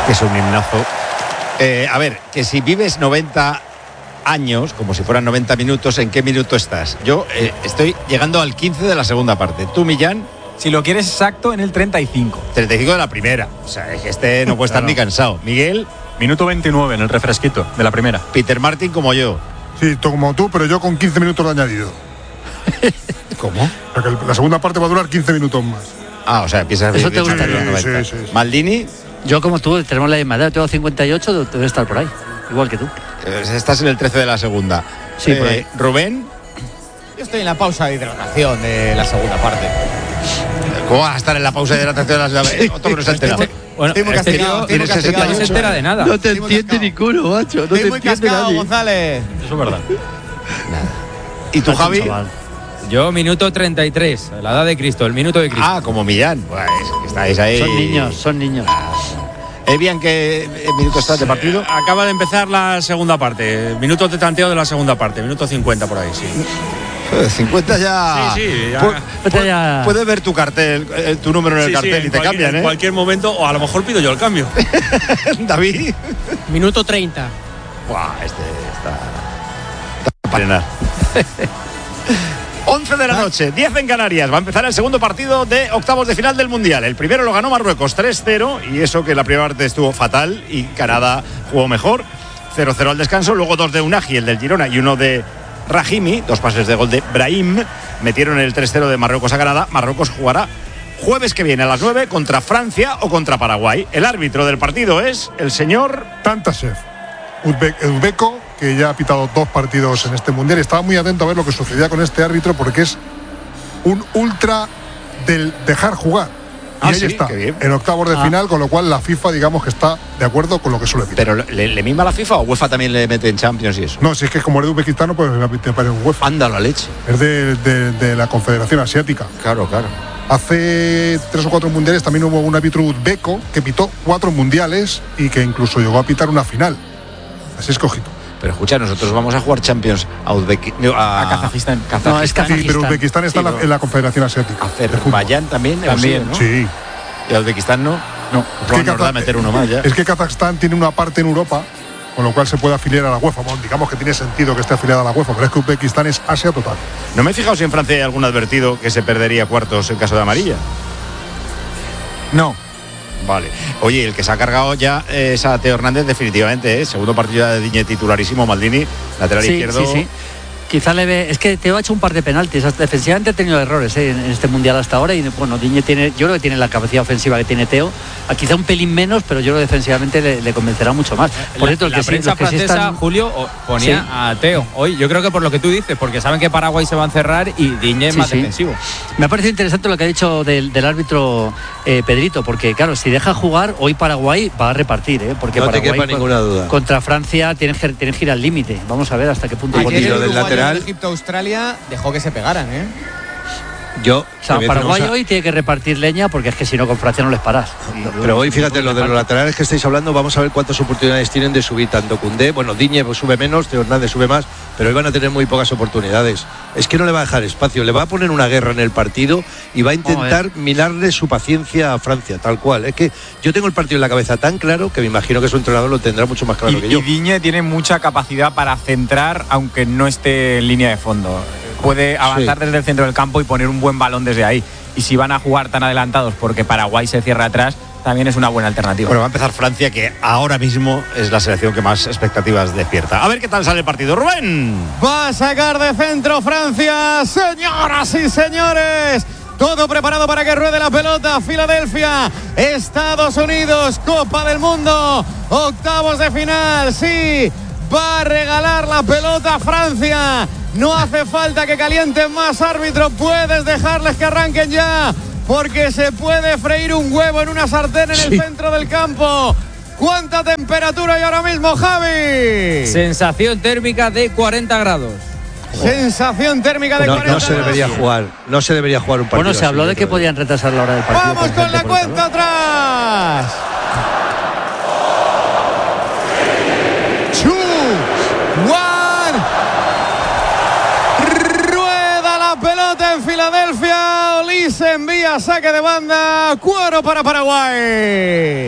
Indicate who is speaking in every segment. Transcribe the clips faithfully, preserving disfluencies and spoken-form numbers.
Speaker 1: que es un himnazo. Eh, a ver, que si vives noventa años, como si fueran noventa minutos, ¿en qué minuto estás? Yo eh, estoy llegando al quince de la segunda parte. ¿Tú, Millán?
Speaker 2: Si lo quieres exacto, en el treinta y cinco.
Speaker 1: treinta y cinco de la primera. O sea, es que este no puede estar
Speaker 2: claro.
Speaker 1: ni cansado. Miguel.
Speaker 2: Minuto veintinueve en el refresquito de la primera.
Speaker 1: Peter Martin como yo.
Speaker 3: Sí, como tú, pero yo con quince minutos de añadido.
Speaker 1: ¿Cómo?
Speaker 3: Porque la segunda parte va a durar quince minutos más.
Speaker 1: Ah, o sea, empiezas a
Speaker 4: Eso te
Speaker 1: vivir
Speaker 4: gustaría.
Speaker 1: los noventa.
Speaker 3: Sí, sí, sí.
Speaker 1: Maldini.
Speaker 4: Yo como tú, tenemos la misma edad, yo tengo cincuenta y ocho, debe estar por ahí, igual que tú.
Speaker 1: Eh, estás en el trece de la segunda.
Speaker 4: Sí,
Speaker 1: eh,
Speaker 4: por ahí.
Speaker 1: Rubén.
Speaker 5: Yo estoy en la pausa de hidratación de la segunda parte.
Speaker 1: ¿Cómo vas a estar en la pausa de hidratación de las eh, Otto no se ha enterado.
Speaker 5: Bueno, estoy muy
Speaker 1: este
Speaker 5: castigado,
Speaker 1: tío
Speaker 5: estoy muy
Speaker 1: tiene sesenta y
Speaker 5: castigado.
Speaker 1: ocho.
Speaker 2: No se entera de nada.
Speaker 6: No te
Speaker 5: Estoy muy
Speaker 6: entiende
Speaker 5: cascado.
Speaker 6: ni culo, macho. No
Speaker 5: Estoy
Speaker 6: te
Speaker 5: muy
Speaker 6: entiende
Speaker 5: cascado,
Speaker 6: nadie.
Speaker 5: González.
Speaker 2: Eso es verdad.
Speaker 1: ¿Y tú, Javi?
Speaker 4: Chaval.
Speaker 7: Yo, minuto treinta y tres, la edad de Cristo, el minuto de Cristo.
Speaker 1: Ah, como Millán. Pues estáis ahí.
Speaker 4: Son niños, son niños.
Speaker 1: Evian, ¿qué minuto estás de partido?
Speaker 8: Acaba de empezar la segunda parte. Minutos de tanteo de la segunda parte. Minuto cincuenta por ahí, sí.
Speaker 1: cincuenta ya.
Speaker 8: Sí, sí, ya.
Speaker 1: Pu-
Speaker 4: Vete ya.
Speaker 1: Puedes ver tu cartel, eh, tu número en el
Speaker 8: Sí, sí,
Speaker 1: cartel
Speaker 8: en
Speaker 1: y te
Speaker 8: cualquier-
Speaker 1: cambian,
Speaker 8: En
Speaker 1: ¿eh?
Speaker 8: cualquier momento, o a lo mejor pido yo el cambio.
Speaker 1: David.
Speaker 9: Minuto treinta.
Speaker 1: Buah, este está. está para llenar. once de la noche, diez en Canarias. Va a empezar el segundo partido de octavos de final del Mundial. El primero lo ganó Marruecos tres cero, y eso que la primera parte estuvo fatal y Canadá jugó mejor. cero cero al descanso, luego dos de Unagi, el del Girona, y uno de Rahimi, dos pases de gol de Brahim. Metieron el tres cero de Marruecos a Canadá. Marruecos jugará jueves que viene a las nueve contra Francia o contra Paraguay. El árbitro del partido es el señor
Speaker 3: Tantashev, uzbe- uzbeco, que ya ha pitado dos partidos en este mundial. Estaba muy atento a ver lo que sucedía con este árbitro, porque es un ultra del dejar jugar. Y
Speaker 1: Ah,
Speaker 3: ahí
Speaker 1: sí,
Speaker 3: está,
Speaker 1: qué bien.
Speaker 3: en octavos de
Speaker 4: Ah.
Speaker 3: final, con lo cual la FIFA, digamos que está de acuerdo con lo que suele pitar.
Speaker 1: Pero ¿le, le mima la FIFA o UEFA también le mete en Champions y eso?
Speaker 3: No, si es que como es de Uzbekistán, pues la pita para un UEFA.
Speaker 1: Anda la leche.
Speaker 3: Es de, de- de la Confederación Asiática.
Speaker 1: Claro, claro.
Speaker 3: Hace tres o cuatro mundiales también hubo un árbitro uzbeco que pitó cuatro mundiales y que incluso llegó a pitar una final. Así es cojito.
Speaker 1: Pero escucha, nosotros vamos a jugar Champions a Uzbekistán.
Speaker 2: A Kazajistán.
Speaker 4: No, es
Speaker 3: Sí, pero
Speaker 4: Kazajistán.
Speaker 3: Uzbekistán está en la, en la Confederación Asiática. de fútbol.
Speaker 1: Azerbaiyán también. hemos
Speaker 2: También,
Speaker 1: ido, ¿no?
Speaker 3: Sí.
Speaker 1: Y a Uzbekistán no.
Speaker 2: No.
Speaker 1: Juan
Speaker 3: que
Speaker 1: nos da a
Speaker 3: Kazaj-
Speaker 1: meter uno más ya.
Speaker 3: Es que Kazajstán tiene una parte en Europa, con lo cual se puede afiliar a la UEFA. Bueno, digamos que tiene sentido que esté afiliada a la UEFA, pero es que Uzbekistán es Asia total.
Speaker 1: No me he fijado si en Francia hay algún advertido que se perdería cuartos en caso de amarilla.
Speaker 2: No.
Speaker 1: Vale. Oye, el que se ha cargado ya es a Teo Hernández definitivamente, ¿eh? Segundo partido ya de Digne titularísimo, Maldini, lateral
Speaker 4: Sí,
Speaker 1: izquierdo.
Speaker 4: sí, sí. Quizá le ve. Es que Teo ha hecho un par de penaltis. Hasta defensivamente ha tenido errores ¿eh? en este mundial hasta ahora. Y bueno, Digne tiene. Yo creo que tiene la capacidad ofensiva que tiene Teo. A quizá un pelín menos, pero yo creo que defensivamente le, le convencerá mucho más. Por
Speaker 7: La,
Speaker 4: cierto, el
Speaker 7: la
Speaker 4: que sí,
Speaker 7: prensa
Speaker 4: los que sí
Speaker 7: francesa,
Speaker 4: están-
Speaker 7: Julio, o- ponía
Speaker 4: Sí.
Speaker 7: a Teo. Hoy, yo creo que por lo que tú dices, porque saben que Paraguay se va a encerrar y Digne es
Speaker 4: Sí,
Speaker 7: más
Speaker 4: sí.
Speaker 7: defensivo.
Speaker 4: Me ha parecido interesante lo que ha dicho del, del árbitro eh, Pedrito, porque claro, si deja jugar, hoy Paraguay va a repartir, ¿eh? Porque
Speaker 6: No te
Speaker 4: Paraguay
Speaker 6: quepa
Speaker 4: con-
Speaker 6: ninguna duda.
Speaker 4: contra Francia tiene, que- tiene que ir al límite. Vamos a ver hasta qué punto.
Speaker 6: Ayer
Speaker 5: Ayer
Speaker 6: lo
Speaker 5: el
Speaker 6: del
Speaker 5: uruguayo
Speaker 6: lateral-
Speaker 5: de Egipto-Australia dejó que se pegaran, ¿eh?
Speaker 6: Yo.
Speaker 4: O sea,
Speaker 6: te voy a decir
Speaker 4: Paraguay
Speaker 6: una cosa.
Speaker 4: hoy tiene que repartir leña, porque es que si no con Francia no les paras.
Speaker 6: Pero hoy, fíjate, lo de los laterales que estáis hablando, vamos a ver cuántas oportunidades tienen de subir tanto Koundé. Bueno, Digne pues, sube menos, Teo Hernández sube más, pero hoy van a tener muy pocas oportunidades. Es que no le va a dejar espacio, le va a poner una guerra en el partido y va a intentar minarle su paciencia a Francia, tal cual. Es que yo tengo el partido en la cabeza tan claro que me imagino que su entrenador lo tendrá mucho más claro
Speaker 2: Y,
Speaker 6: que yo.
Speaker 2: y Digne tiene mucha capacidad para centrar, aunque no esté en línea de fondo. Puede avanzar
Speaker 6: Sí.
Speaker 2: desde el centro del campo y poner un buen balón desde ahí. Y si van a jugar tan adelantados porque Paraguay se cierra atrás, también es una buena alternativa.
Speaker 1: Bueno, va a empezar Francia, que ahora mismo es la selección que más expectativas despierta. A ver qué tal sale el partido. Rubén.
Speaker 5: Va a sacar de centro Francia, señoras y señores. Todo preparado para que ruede la pelota. Filadelfia, Estados Unidos, Copa del Mundo, octavos de final. Sí, va a regalar la pelota a Francia. No hace falta que calienten más, árbitro. Puedes dejarles que arranquen ya, porque se puede freír un huevo en una sartén en el centro del campo. ¿Cuánta temperatura hay ahora mismo, Javi?
Speaker 7: Sensación térmica de cuarenta grados.
Speaker 5: Sensación térmica de
Speaker 6: No,
Speaker 5: cuarenta
Speaker 6: no se debería jugar, no se debería jugar un partido.
Speaker 4: Bueno, se
Speaker 6: así,
Speaker 4: habló de
Speaker 6: yo
Speaker 4: que
Speaker 6: creo.
Speaker 4: podían retrasar la hora del partido.
Speaker 5: Vamos
Speaker 4: por
Speaker 5: con
Speaker 4: ejemplo,
Speaker 5: la
Speaker 4: por el
Speaker 5: cuenta
Speaker 4: calor.
Speaker 5: atrás. Two, one. Rueda la pelota en Filadelfia. Olise envía saque de banda. Cuero para Paraguay.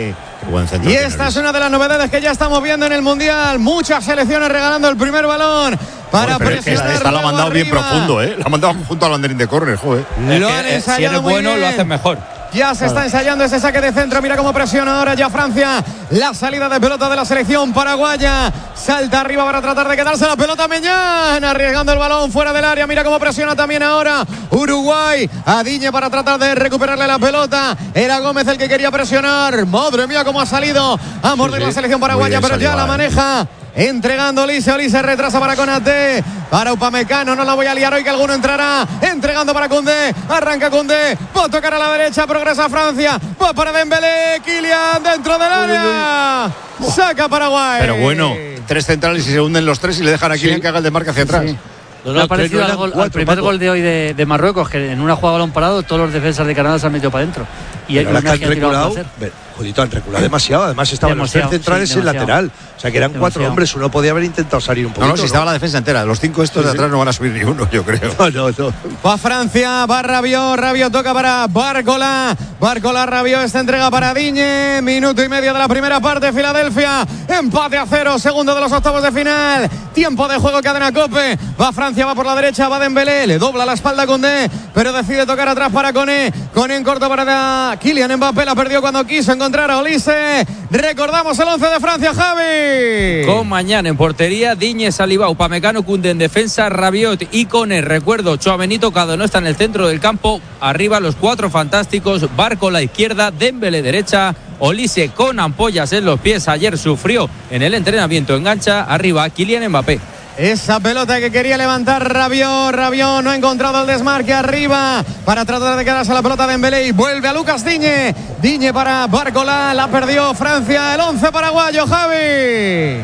Speaker 1: Buen centro.
Speaker 5: Y esta es una de las novedades que ya estamos viendo en el Mundial. Muchas selecciones regalando el primer balón para
Speaker 1: Joder,
Speaker 5: presionar.
Speaker 1: Esta, esta la ha mandado bien profundo, ¿eh? La ha mandado junto al banderín de córner, joder.
Speaker 5: Lo han
Speaker 7: eh,
Speaker 5: ensayado
Speaker 7: si eres
Speaker 5: muy
Speaker 7: bueno,
Speaker 5: bien.
Speaker 7: lo haces mejor.
Speaker 5: Ya se está ensayando ese saque de centro. Mira cómo presiona ahora ya Francia. La salida de pelota de la selección paraguaya. Salta arriba para tratar de quedarse la pelota. Meñán arriesgando el balón fuera del área. Mira cómo presiona también ahora Uruguay. A Digne para tratar de recuperarle la pelota. Era Gómez el que quería presionar. Madre mía cómo ha salido a morder sí, sí. la selección paraguaya. Pero ya la maneja. Entregando Olise, Olise retrasa para Konaté, para Upamecano, no la voy a liar hoy que alguno entrará, entregando para Koundé, arranca Koundé, va a tocar a la derecha, progresa Francia, va para Dembélé, Kylian dentro del área, saca Paraguay.
Speaker 1: Pero bueno, tres centrales y se hunden los tres y le dejan a Kylian sí. que haga el desmarque hacia atrás. Sí.
Speaker 4: No, no, Me ha parecido al, gol, cuatro, al primer Paco. gol de hoy de, de Marruecos, que en una jugada balón parado todos los defensas de Canadá se han metido para adentro. Y hay una que han reculado,
Speaker 6: jodito, han reculado demasiado. Además estaban demasiado, los tres centrales sí, en lateral. O sea que eran demasiado. cuatro hombres. Uno podía haber intentado salir un poquito.
Speaker 1: No, no, si ¿no? estaba la defensa entera. Los cinco estos sí, de atrás sí. no van a subir ni uno, yo creo.
Speaker 6: No, no, no.
Speaker 5: Va Francia, va Rabiot, Rabiot toca para Barcola. Barcola, Rabiot, esta entrega para Digne. Minuto y medio de la primera parte, Filadelfia. Empate a cero, segundo de los octavos de final. Tiempo de juego, cadena Cope. Va Francia, va por la derecha, va Dembélé. Le dobla la espalda a Koundé, pero decide tocar atrás para Koné. Koné en corto para Kylian Mbappé. La perdió cuando quiso encontrar a Olise. Recordamos el once de Francia, Javi.
Speaker 7: Con Mañán en portería, Digne, Saliba, Upamecano, Koundé en defensa, Rabiot y Koné. Recuerdo, Tchouaméni tocado, no está en el centro del campo. Arriba los cuatro fantásticos, Barco la izquierda, Dembélé derecha, Olise con ampollas en los pies. Ayer sufrió en el entrenamiento, engancha. Arriba, Kylian Mbappé.
Speaker 5: Esa pelota que quería levantar Rabiot, Rabiot no ha encontrado el desmarque arriba para tratar de quedarse la pelota de Dembélé y vuelve a Lucas Digne. Digne para Barcola, la perdió Francia, el once paraguayo, Javi.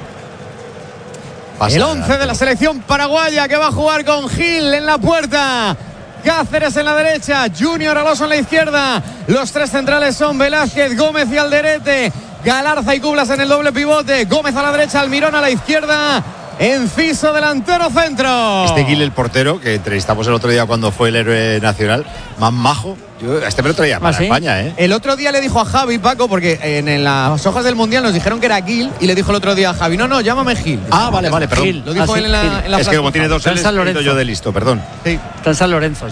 Speaker 5: Pasa el once de la selección paraguaya que va a jugar con Gil en la puerta. Cáceres en la derecha, Junior Alonso en la izquierda. Los tres centrales son Velázquez, Gómez y Alderete. Galarza y Cublas en el doble pivote. Gómez a la derecha, Almirón a la izquierda. Enciso, delantero centro.
Speaker 1: Este Gil, el portero, que entrevistamos el otro día cuando fue el héroe nacional, más majo. Yo a este me lo traía para ¿Ah, sí? España, ¿eh?
Speaker 5: El otro día le dijo a Javi, Paco, porque en, en las hojas del Mundial nos dijeron que era Gil, y le dijo el otro día a Javi, no, no, llámame Gil.
Speaker 1: Ah, vale, vale, perdón.
Speaker 5: Gil. Lo dijo ah, él sí, en la, en la
Speaker 1: Es que como tiene dos L's, he yo de listo, perdón.
Speaker 4: Sí. Está en San Lorenzo, sí.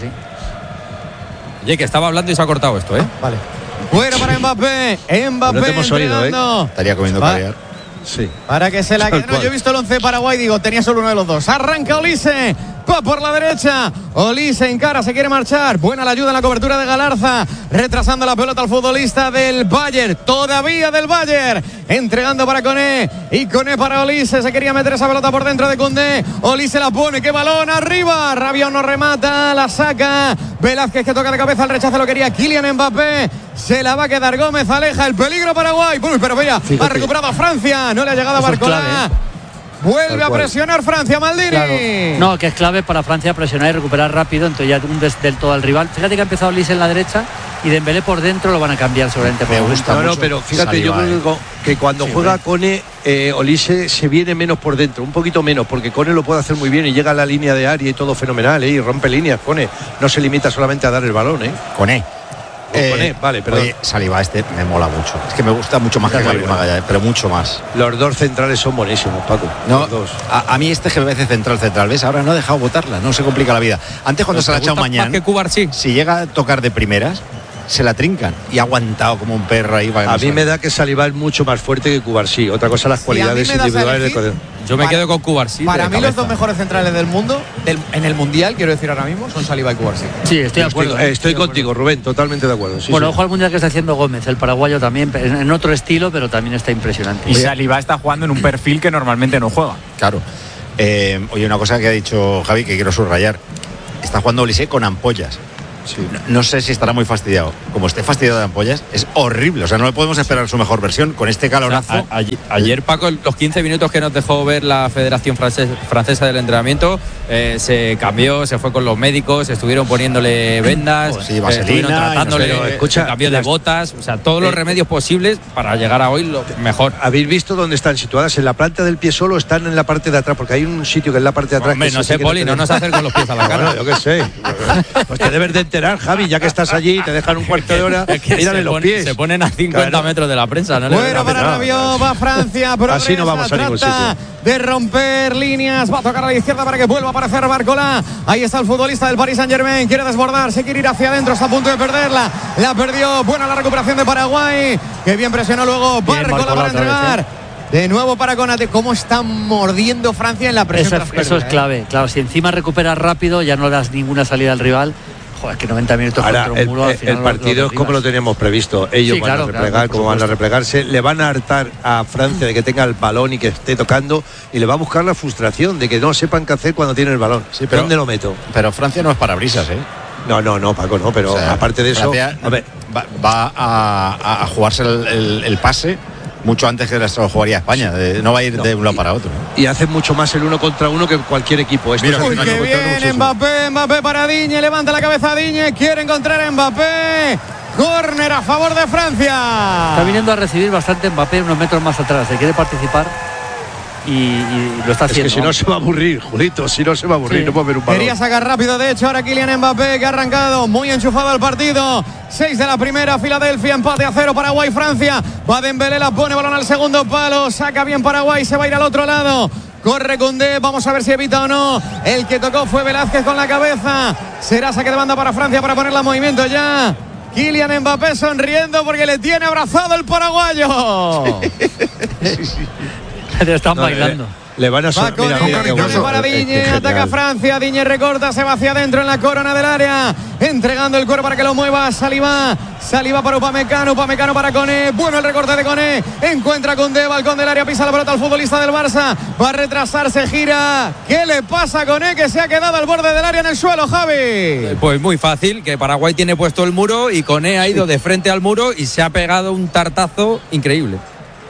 Speaker 7: Oye, que estaba hablando y se ha cortado esto, ¿eh?
Speaker 5: Vale. Fuera para Mbappé. Mbappé
Speaker 6: no te hemos oído, ¿eh?
Speaker 1: Estaría comiendo caviar.
Speaker 6: Sí.
Speaker 5: Para que se la quede. No, yo he visto el once de Paraguay, digo, tenía solo uno de los dos. Arranca Olise, va por la derecha. Olise encara, se quiere marchar. Buena la ayuda en la cobertura de Galarza, retrasando la pelota al futbolista del Bayern, todavía del Bayern, entregando para Koné y Koné para Olise. Se quería meter esa pelota por dentro de Koundé. Olise la pone, qué balón arriba. Rabiot no remata, la saca. Velázquez que toca de cabeza, el rechazo lo quería Kylian Mbappé. Se la va a quedar Gómez, aleja el peligro Paraguay. Uy, pero vaya, Fíjate. ha recuperado Francia. No le ha llegado a Barcola. Es Vuelve a presionar Francia, Maldini.
Speaker 4: Claro. No, que es clave para Francia presionar y recuperar rápido. Entonces ya un des del todo al rival. Fíjate que ha empezado Olise en la derecha y Dembélé por dentro lo van a cambiar seguramente.
Speaker 6: Me gusta no, mucho. No, pero fíjate, Saliba, yo creo eh. que cuando sí, juega Koné, eh, Olise se viene menos por dentro, un poquito menos, porque Koné lo puede hacer muy bien y llega a la línea de área y todo fenomenal, eh, y rompe líneas. Koné no se limita solamente a dar el balón, ¿eh?
Speaker 1: Koné.
Speaker 6: Eh, Koné, vale, perdón.
Speaker 1: Oye, Saliba, este me mola mucho. Es que me gusta mucho más que Saliba, Magallanes, pero mucho más.
Speaker 6: Los dos centrales son buenísimos, Paco.
Speaker 1: No,
Speaker 6: los dos.
Speaker 1: A, a mí este G B C central central, ¿ves? Ahora no ha dejado botarla, no se complica la vida. Antes cuando se la ha echado mañana,
Speaker 7: que Cubar, sí.
Speaker 1: si llega a tocar de primeras, se la trincan y ha aguantado como un perro ahí.
Speaker 6: A mí me da que Saliba es mucho más fuerte que Cubarsí. Otra cosa, las sí, cualidades individuales de...
Speaker 7: Yo me para, quedo con Cubarsí.
Speaker 5: Para mí cabeza. Los dos mejores centrales del mundo, del, en el Mundial, quiero decir ahora mismo, son Saliba y Cubarsí.
Speaker 4: Sí, estoy de acuerdo.
Speaker 6: Estoy, eh, estoy, estoy contigo, acuerdo. Rubén, totalmente de acuerdo. Sí,
Speaker 4: bueno,
Speaker 6: sí.
Speaker 4: ojo al Mundial que está haciendo Gómez, el paraguayo también, en otro estilo, pero también está impresionante.
Speaker 2: Y Saliba está jugando en un perfil que normalmente no juega.
Speaker 1: Claro. Eh, oye, una cosa que ha dicho Javi que quiero subrayar. Está jugando Olise con ampollas. Sí. No, no sé si estará muy fastidiado. Como esté fastidiado de ampollas, es horrible. O sea, no le podemos esperar su mejor versión con este calorazo.
Speaker 7: O sea, a, a, ayer, Paco, los quince minutos que nos dejó ver la Federación Francesa, Francesa del Entrenamiento, eh, se cambió, se fue con los médicos, estuvieron poniéndole vendas,
Speaker 1: pues sí, vaselina,
Speaker 7: estuvieron tratándole,
Speaker 1: no sé,
Speaker 7: escucha, cambio de botas, o sea, todos los eh, remedios posibles para llegar a hoy lo mejor.
Speaker 6: ¿Habéis visto dónde están situadas? En la planta del pie solo, están en la parte de atrás, porque hay un sitio que es la parte de atrás.
Speaker 7: Hombre,
Speaker 6: que
Speaker 7: no sé, Poli, no nos hacer con los pies a la cara.
Speaker 6: Bueno, yo qué sé. Pues te debes de enterar enterar, Javi, ya que estás allí, te dejan un cuarto de hora,
Speaker 7: Es que
Speaker 6: mírale
Speaker 7: se,
Speaker 6: los
Speaker 7: pone-
Speaker 6: pies.
Speaker 7: se ponen a cincuenta
Speaker 6: Claro.
Speaker 7: metros de la prensa. No le
Speaker 5: Bueno,
Speaker 7: ven la
Speaker 5: para
Speaker 7: pena.
Speaker 5: Rabiot, va Francia, progresa,
Speaker 6: Así no vamos a ningún
Speaker 5: trata
Speaker 6: sitio.
Speaker 5: de romper líneas, va a tocar a la izquierda para que vuelva a aparecer Barcola. Ahí está el futbolista del Paris Saint-Germain, quiere desbordar, se quiere ir hacia adentro, está a punto de perderla. La perdió, buena la recuperación de Paraguay, que bien presionó luego
Speaker 4: Bien,
Speaker 5: Barcola
Speaker 4: Barcola
Speaker 5: para
Speaker 4: otra vez,
Speaker 5: entregar.
Speaker 4: ¿eh?
Speaker 5: De nuevo para Conate, cómo está mordiendo Francia en la presión.
Speaker 4: Eso,
Speaker 5: tras
Speaker 4: es-
Speaker 5: pérdida,
Speaker 4: eso es
Speaker 5: ¿eh?
Speaker 4: clave. Claro, si encima recuperas rápido, ya no das ninguna salida al rival. Joder, es que noventa minutos
Speaker 6: Ahora,
Speaker 4: contra
Speaker 6: el,
Speaker 4: un muro, al
Speaker 6: el
Speaker 4: final lo-
Speaker 6: partido
Speaker 4: lo
Speaker 6: es como lo
Speaker 4: derribas.
Speaker 6: teníamos previsto. Ellos
Speaker 4: Sí,
Speaker 6: van
Speaker 4: claro,
Speaker 6: a replegar,
Speaker 4: claro, por
Speaker 6: como van a
Speaker 4: supuesto.
Speaker 6: replegarse. Le van a hartar a Francia de que tenga el balón y que esté tocando. Y le va a buscar la frustración de que no sepan qué hacer cuando tiene el balón.
Speaker 1: Sí, pero-
Speaker 6: ¿Dónde lo meto?
Speaker 1: Pero Francia no es parabrisas, ¿eh?
Speaker 6: No, no, no, Paco, no. Pero
Speaker 1: O sea,
Speaker 6: aparte de eso.
Speaker 1: Francia
Speaker 6: A ver,
Speaker 1: va, va a, a jugarse el, el- el pase mucho antes que se lo jugaría España. De- no va a ir
Speaker 6: No.
Speaker 1: de un lado para otro. ¿eh?
Speaker 6: y hace mucho más el uno contra uno que cualquier equipo. Esto
Speaker 1: Mira,
Speaker 6: es
Speaker 5: Uy,
Speaker 6: un
Speaker 1: Uy,
Speaker 5: que
Speaker 6: año contra uno
Speaker 5: bien,
Speaker 6: muchísimo.
Speaker 5: Mbappé, Mbappé para Diñe, levanta la cabeza Diñe, quiere encontrar a Mbappé. Córner a favor de Francia.
Speaker 4: Está viniendo a recibir bastante Mbappé unos metros más atrás. Se quiere participar y, y lo está
Speaker 6: Es
Speaker 4: haciendo.
Speaker 6: que si no se va a aburrir, Julito, si no se va a aburrir,
Speaker 4: Sí.
Speaker 6: no puede ver un balón.
Speaker 5: Quería sacar rápido, de hecho, ahora Kylian Mbappé, que ha arrancado muy enchufado al partido. Seis de la primera, Filadelfia, empate a cero, Paraguay, Francia. Va Dembélé, la pone, balón al segundo palo, saca bien Paraguay, se va a ir al otro lado. Corre Koundé, vamos a ver si evita o no. El que tocó fue Velázquez con la cabeza. Será saque de banda para Francia para ponerla en movimiento ya. Kylian Mbappé sonriendo porque le tiene abrazado el paraguayo.
Speaker 4: Están
Speaker 6: No,
Speaker 4: bailando.
Speaker 6: Le, le van a
Speaker 5: Va
Speaker 6: sor-
Speaker 5: con
Speaker 6: mira,
Speaker 5: él,
Speaker 6: mira qué
Speaker 5: pone
Speaker 6: bueno.
Speaker 5: para
Speaker 6: Eh, eh,
Speaker 5: Diñe,
Speaker 6: qué
Speaker 5: ataca
Speaker 6: genial.
Speaker 5: Francia, Diñe recorta, se va hacia adentro en la corona del área, entregando el cuero para que lo mueva Saliba, Saliba para Upamecano, Upamecano para Koné, bueno el recorte de Koné, encuentra Koundé, balcón del área, pisa la pelota al futbolista del Barça, va a retrasarse, gira, ¿qué le pasa a Koné que se ha quedado al borde del área en el suelo, Javi?
Speaker 7: Pues muy fácil, que Paraguay tiene puesto el muro y Koné ha ido de frente al muro y se ha pegado un tartazo increíble.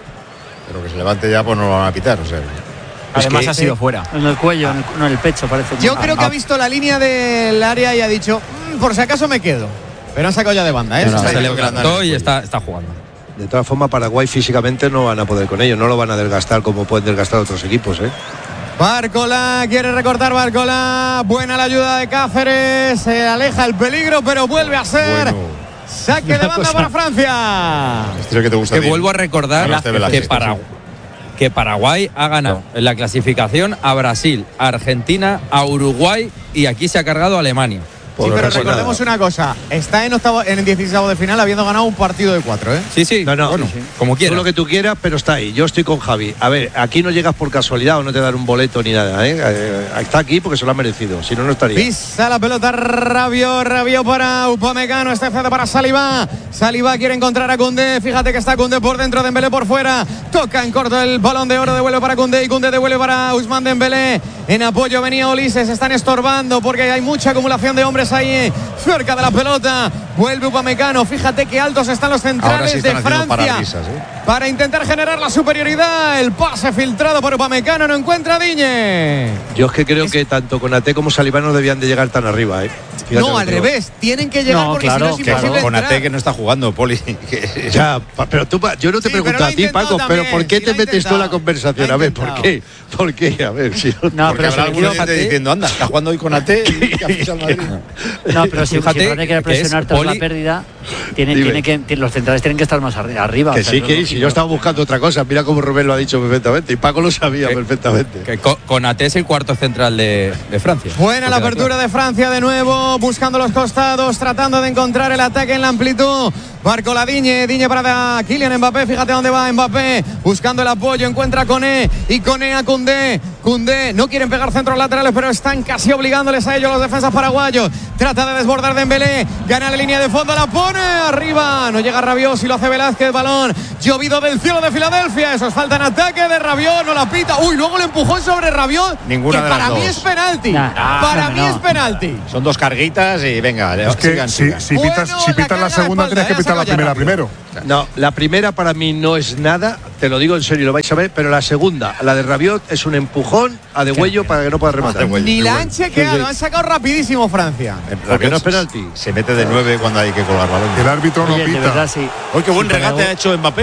Speaker 1: Pero que se levante ya, pues no lo van a pitar. O sea.
Speaker 2: Además
Speaker 1: que-
Speaker 2: ha sido fuera.
Speaker 4: En el cuello, en el, no, en el pecho parece.
Speaker 5: Yo
Speaker 4: Ah,
Speaker 5: creo que
Speaker 4: ah,
Speaker 5: ha visto la línea del área y ha dicho, "Mm, por si acaso me quedo", pero han sacado ya de banda, ¿eh?
Speaker 1: No, no,
Speaker 5: Se
Speaker 7: Se
Speaker 5: está
Speaker 1: le-
Speaker 5: diciendo.
Speaker 7: levantó y está, está jugando.
Speaker 6: De todas formas, Paraguay físicamente no van a poder con ellos, no lo van a desgastar como pueden desgastar otros equipos, ¿eh?
Speaker 5: Barcola, quiere recortar Barcola. Buena la ayuda de Cáceres. Se aleja el peligro, pero vuelve a ser
Speaker 1: Bueno.
Speaker 5: saque de banda para Francia.
Speaker 1: Este es el que te gusta.
Speaker 7: Que
Speaker 1: a ti.
Speaker 7: vuelvo a recordar
Speaker 1: Velázquez, Velázquez,
Speaker 7: que, Para- que Paraguay ha ganado en la clasificación a Brasil, a Argentina, a Uruguay y aquí se ha cargado a Alemania.
Speaker 5: Sí,
Speaker 6: Por
Speaker 5: pero
Speaker 6: lo tanto,
Speaker 5: recordemos una cosa. Está en octavo, en dieciséis de final habiendo ganado un partido de cuatro, ¿eh?
Speaker 7: Sí, sí,
Speaker 6: No, no,
Speaker 7: bueno,
Speaker 6: sí, sí.
Speaker 7: como
Speaker 6: Tú
Speaker 7: quieras.
Speaker 6: lo que tú quieras, pero está ahí. Yo estoy con Javi. A ver, aquí no llegas por casualidad o no te dan un boleto ni nada, ¿eh? Eh, está aquí porque se lo ha merecido, si no, no estaría.
Speaker 5: Pisa la pelota Rabiot, Rabiot para Upamecano, este cede para Saliba. Saliba quiere encontrar a Koundé, fíjate que está Koundé por dentro, Dembélé por fuera. Toca en corto el balón de oro, devuelve para Koundé y Koundé devuelve para Ousmane Dembélé. En apoyo venía Ulises, están estorbando porque hay mucha acumulación de hombres ahí eh, cerca de la pelota. Vuelve Upamecano, fíjate qué altos están los
Speaker 1: Ahora
Speaker 5: centrales
Speaker 1: sí están
Speaker 5: de
Speaker 1: haciendo
Speaker 5: Francia.
Speaker 1: parabrisas, ¿eh?
Speaker 5: Para intentar generar la superioridad, el pase filtrado por Upamecano, no encuentra a Diñe.
Speaker 6: Yo es que creo que tanto Conate como Salivá no debían de llegar tan arriba, ¿eh? Fíjate
Speaker 5: No,
Speaker 6: lo
Speaker 5: al
Speaker 6: que digo.
Speaker 5: revés, tienen que llegar
Speaker 4: No,
Speaker 5: porque
Speaker 4: claro,
Speaker 5: si no es
Speaker 1: Que
Speaker 5: imposible
Speaker 1: con
Speaker 5: entrar.
Speaker 1: Ate que no está jugando, Poli. que-
Speaker 6: Ya, pa- pero tú, pa- yo no te
Speaker 5: Sí, pero
Speaker 6: pregunto
Speaker 5: lo ha
Speaker 6: a ti,
Speaker 5: intentado
Speaker 6: Paco, pero
Speaker 5: también,
Speaker 6: ¿por qué
Speaker 5: sí,
Speaker 6: te
Speaker 5: lo ha
Speaker 6: metes tú en la
Speaker 5: intentado.
Speaker 6: conversación?
Speaker 5: Lo ha
Speaker 6: A ver, ¿por
Speaker 5: intentado.
Speaker 6: qué? ¿Por qué? A ver, si no-
Speaker 4: No,
Speaker 1: Porque
Speaker 4: pero
Speaker 1: habrá
Speaker 4: si-
Speaker 1: alguno
Speaker 4: fíjate-
Speaker 1: diciendo, anda, está jugando hoy con Ate y que ha fichado al Madrid.
Speaker 4: No, pero si,
Speaker 7: Fíjate
Speaker 4: si Francia quiere
Speaker 7: que es
Speaker 4: presionar tras la
Speaker 7: Poli-
Speaker 4: pérdida, tiene,
Speaker 6: Dime.
Speaker 4: tiene que, tiene- los centrales tienen que estar más arri- arriba.
Speaker 6: Que
Speaker 4: o sea,
Speaker 6: sí,
Speaker 4: no-
Speaker 6: que
Speaker 4: no-
Speaker 6: si yo estaba buscando otra cosa, mira cómo Rubén lo ha dicho perfectamente y Paco lo sabía
Speaker 7: Que-
Speaker 6: perfectamente.
Speaker 7: Que Co- Konaté es el cuarto central de, de Francia.
Speaker 5: Buena la
Speaker 7: Porque
Speaker 5: apertura de Francia de nuevo, buscando los costados, tratando de encontrar el ataque en la amplitud. Barcola Diñe, Diñe para Kylian Mbappé, fíjate dónde va Mbappé, buscando el apoyo, encuentra a Koné y Koné a Koundé. Koundé, no quieren pegar centros laterales, pero están casi obligándoles a ellos los defensas paraguayos. Trata de desbordar Dembélé, gana la línea de fondo, la pone arriba, no llega Rabiot, si lo hace Velázquez, balón llovido del cielo de Filadelfia, eso es falta en ataque de Rabiot, no la pita. Uy, luego le empujó sobre Rabiot,
Speaker 1: Ninguna
Speaker 5: que
Speaker 1: de las
Speaker 5: para mí
Speaker 1: dos.
Speaker 5: es penalti.
Speaker 4: Nah,
Speaker 5: para
Speaker 4: no,
Speaker 5: mí
Speaker 4: no.
Speaker 5: es penalti.
Speaker 1: Son dos carguitas y venga,
Speaker 3: Es que
Speaker 1: sigan,
Speaker 3: si,
Speaker 1: sigan.
Speaker 3: si
Speaker 5: Bueno,
Speaker 3: pitas, si
Speaker 5: la
Speaker 3: pitas
Speaker 5: carga
Speaker 3: la
Speaker 5: de
Speaker 3: segunda,
Speaker 5: espalda,
Speaker 3: tienes que
Speaker 5: ¿eh?
Speaker 3: pitar la
Speaker 5: Saca ya
Speaker 3: primera
Speaker 5: rápido.
Speaker 3: primero.
Speaker 6: No, la primera para mí no es nada, te lo digo en serio, lo vais a ver, pero la segunda, la de Rabiot, es un empujón a de Huello para que no pueda rematar.
Speaker 1: de Huello.
Speaker 5: Ni la
Speaker 1: bueno.
Speaker 5: han chequeado,
Speaker 6: Sí, sí.
Speaker 5: han sacado rapidísimo Francia.
Speaker 6: ¿Por qué no es penalti?
Speaker 1: Se mete de nueve cuando hay que colgar balón.
Speaker 3: El árbitro no
Speaker 4: Oye, de
Speaker 3: pita.
Speaker 4: verdad, sí.
Speaker 1: Hoy qué buen
Speaker 4: Sí,
Speaker 1: regate
Speaker 4: pero-
Speaker 1: ha hecho Mbappé.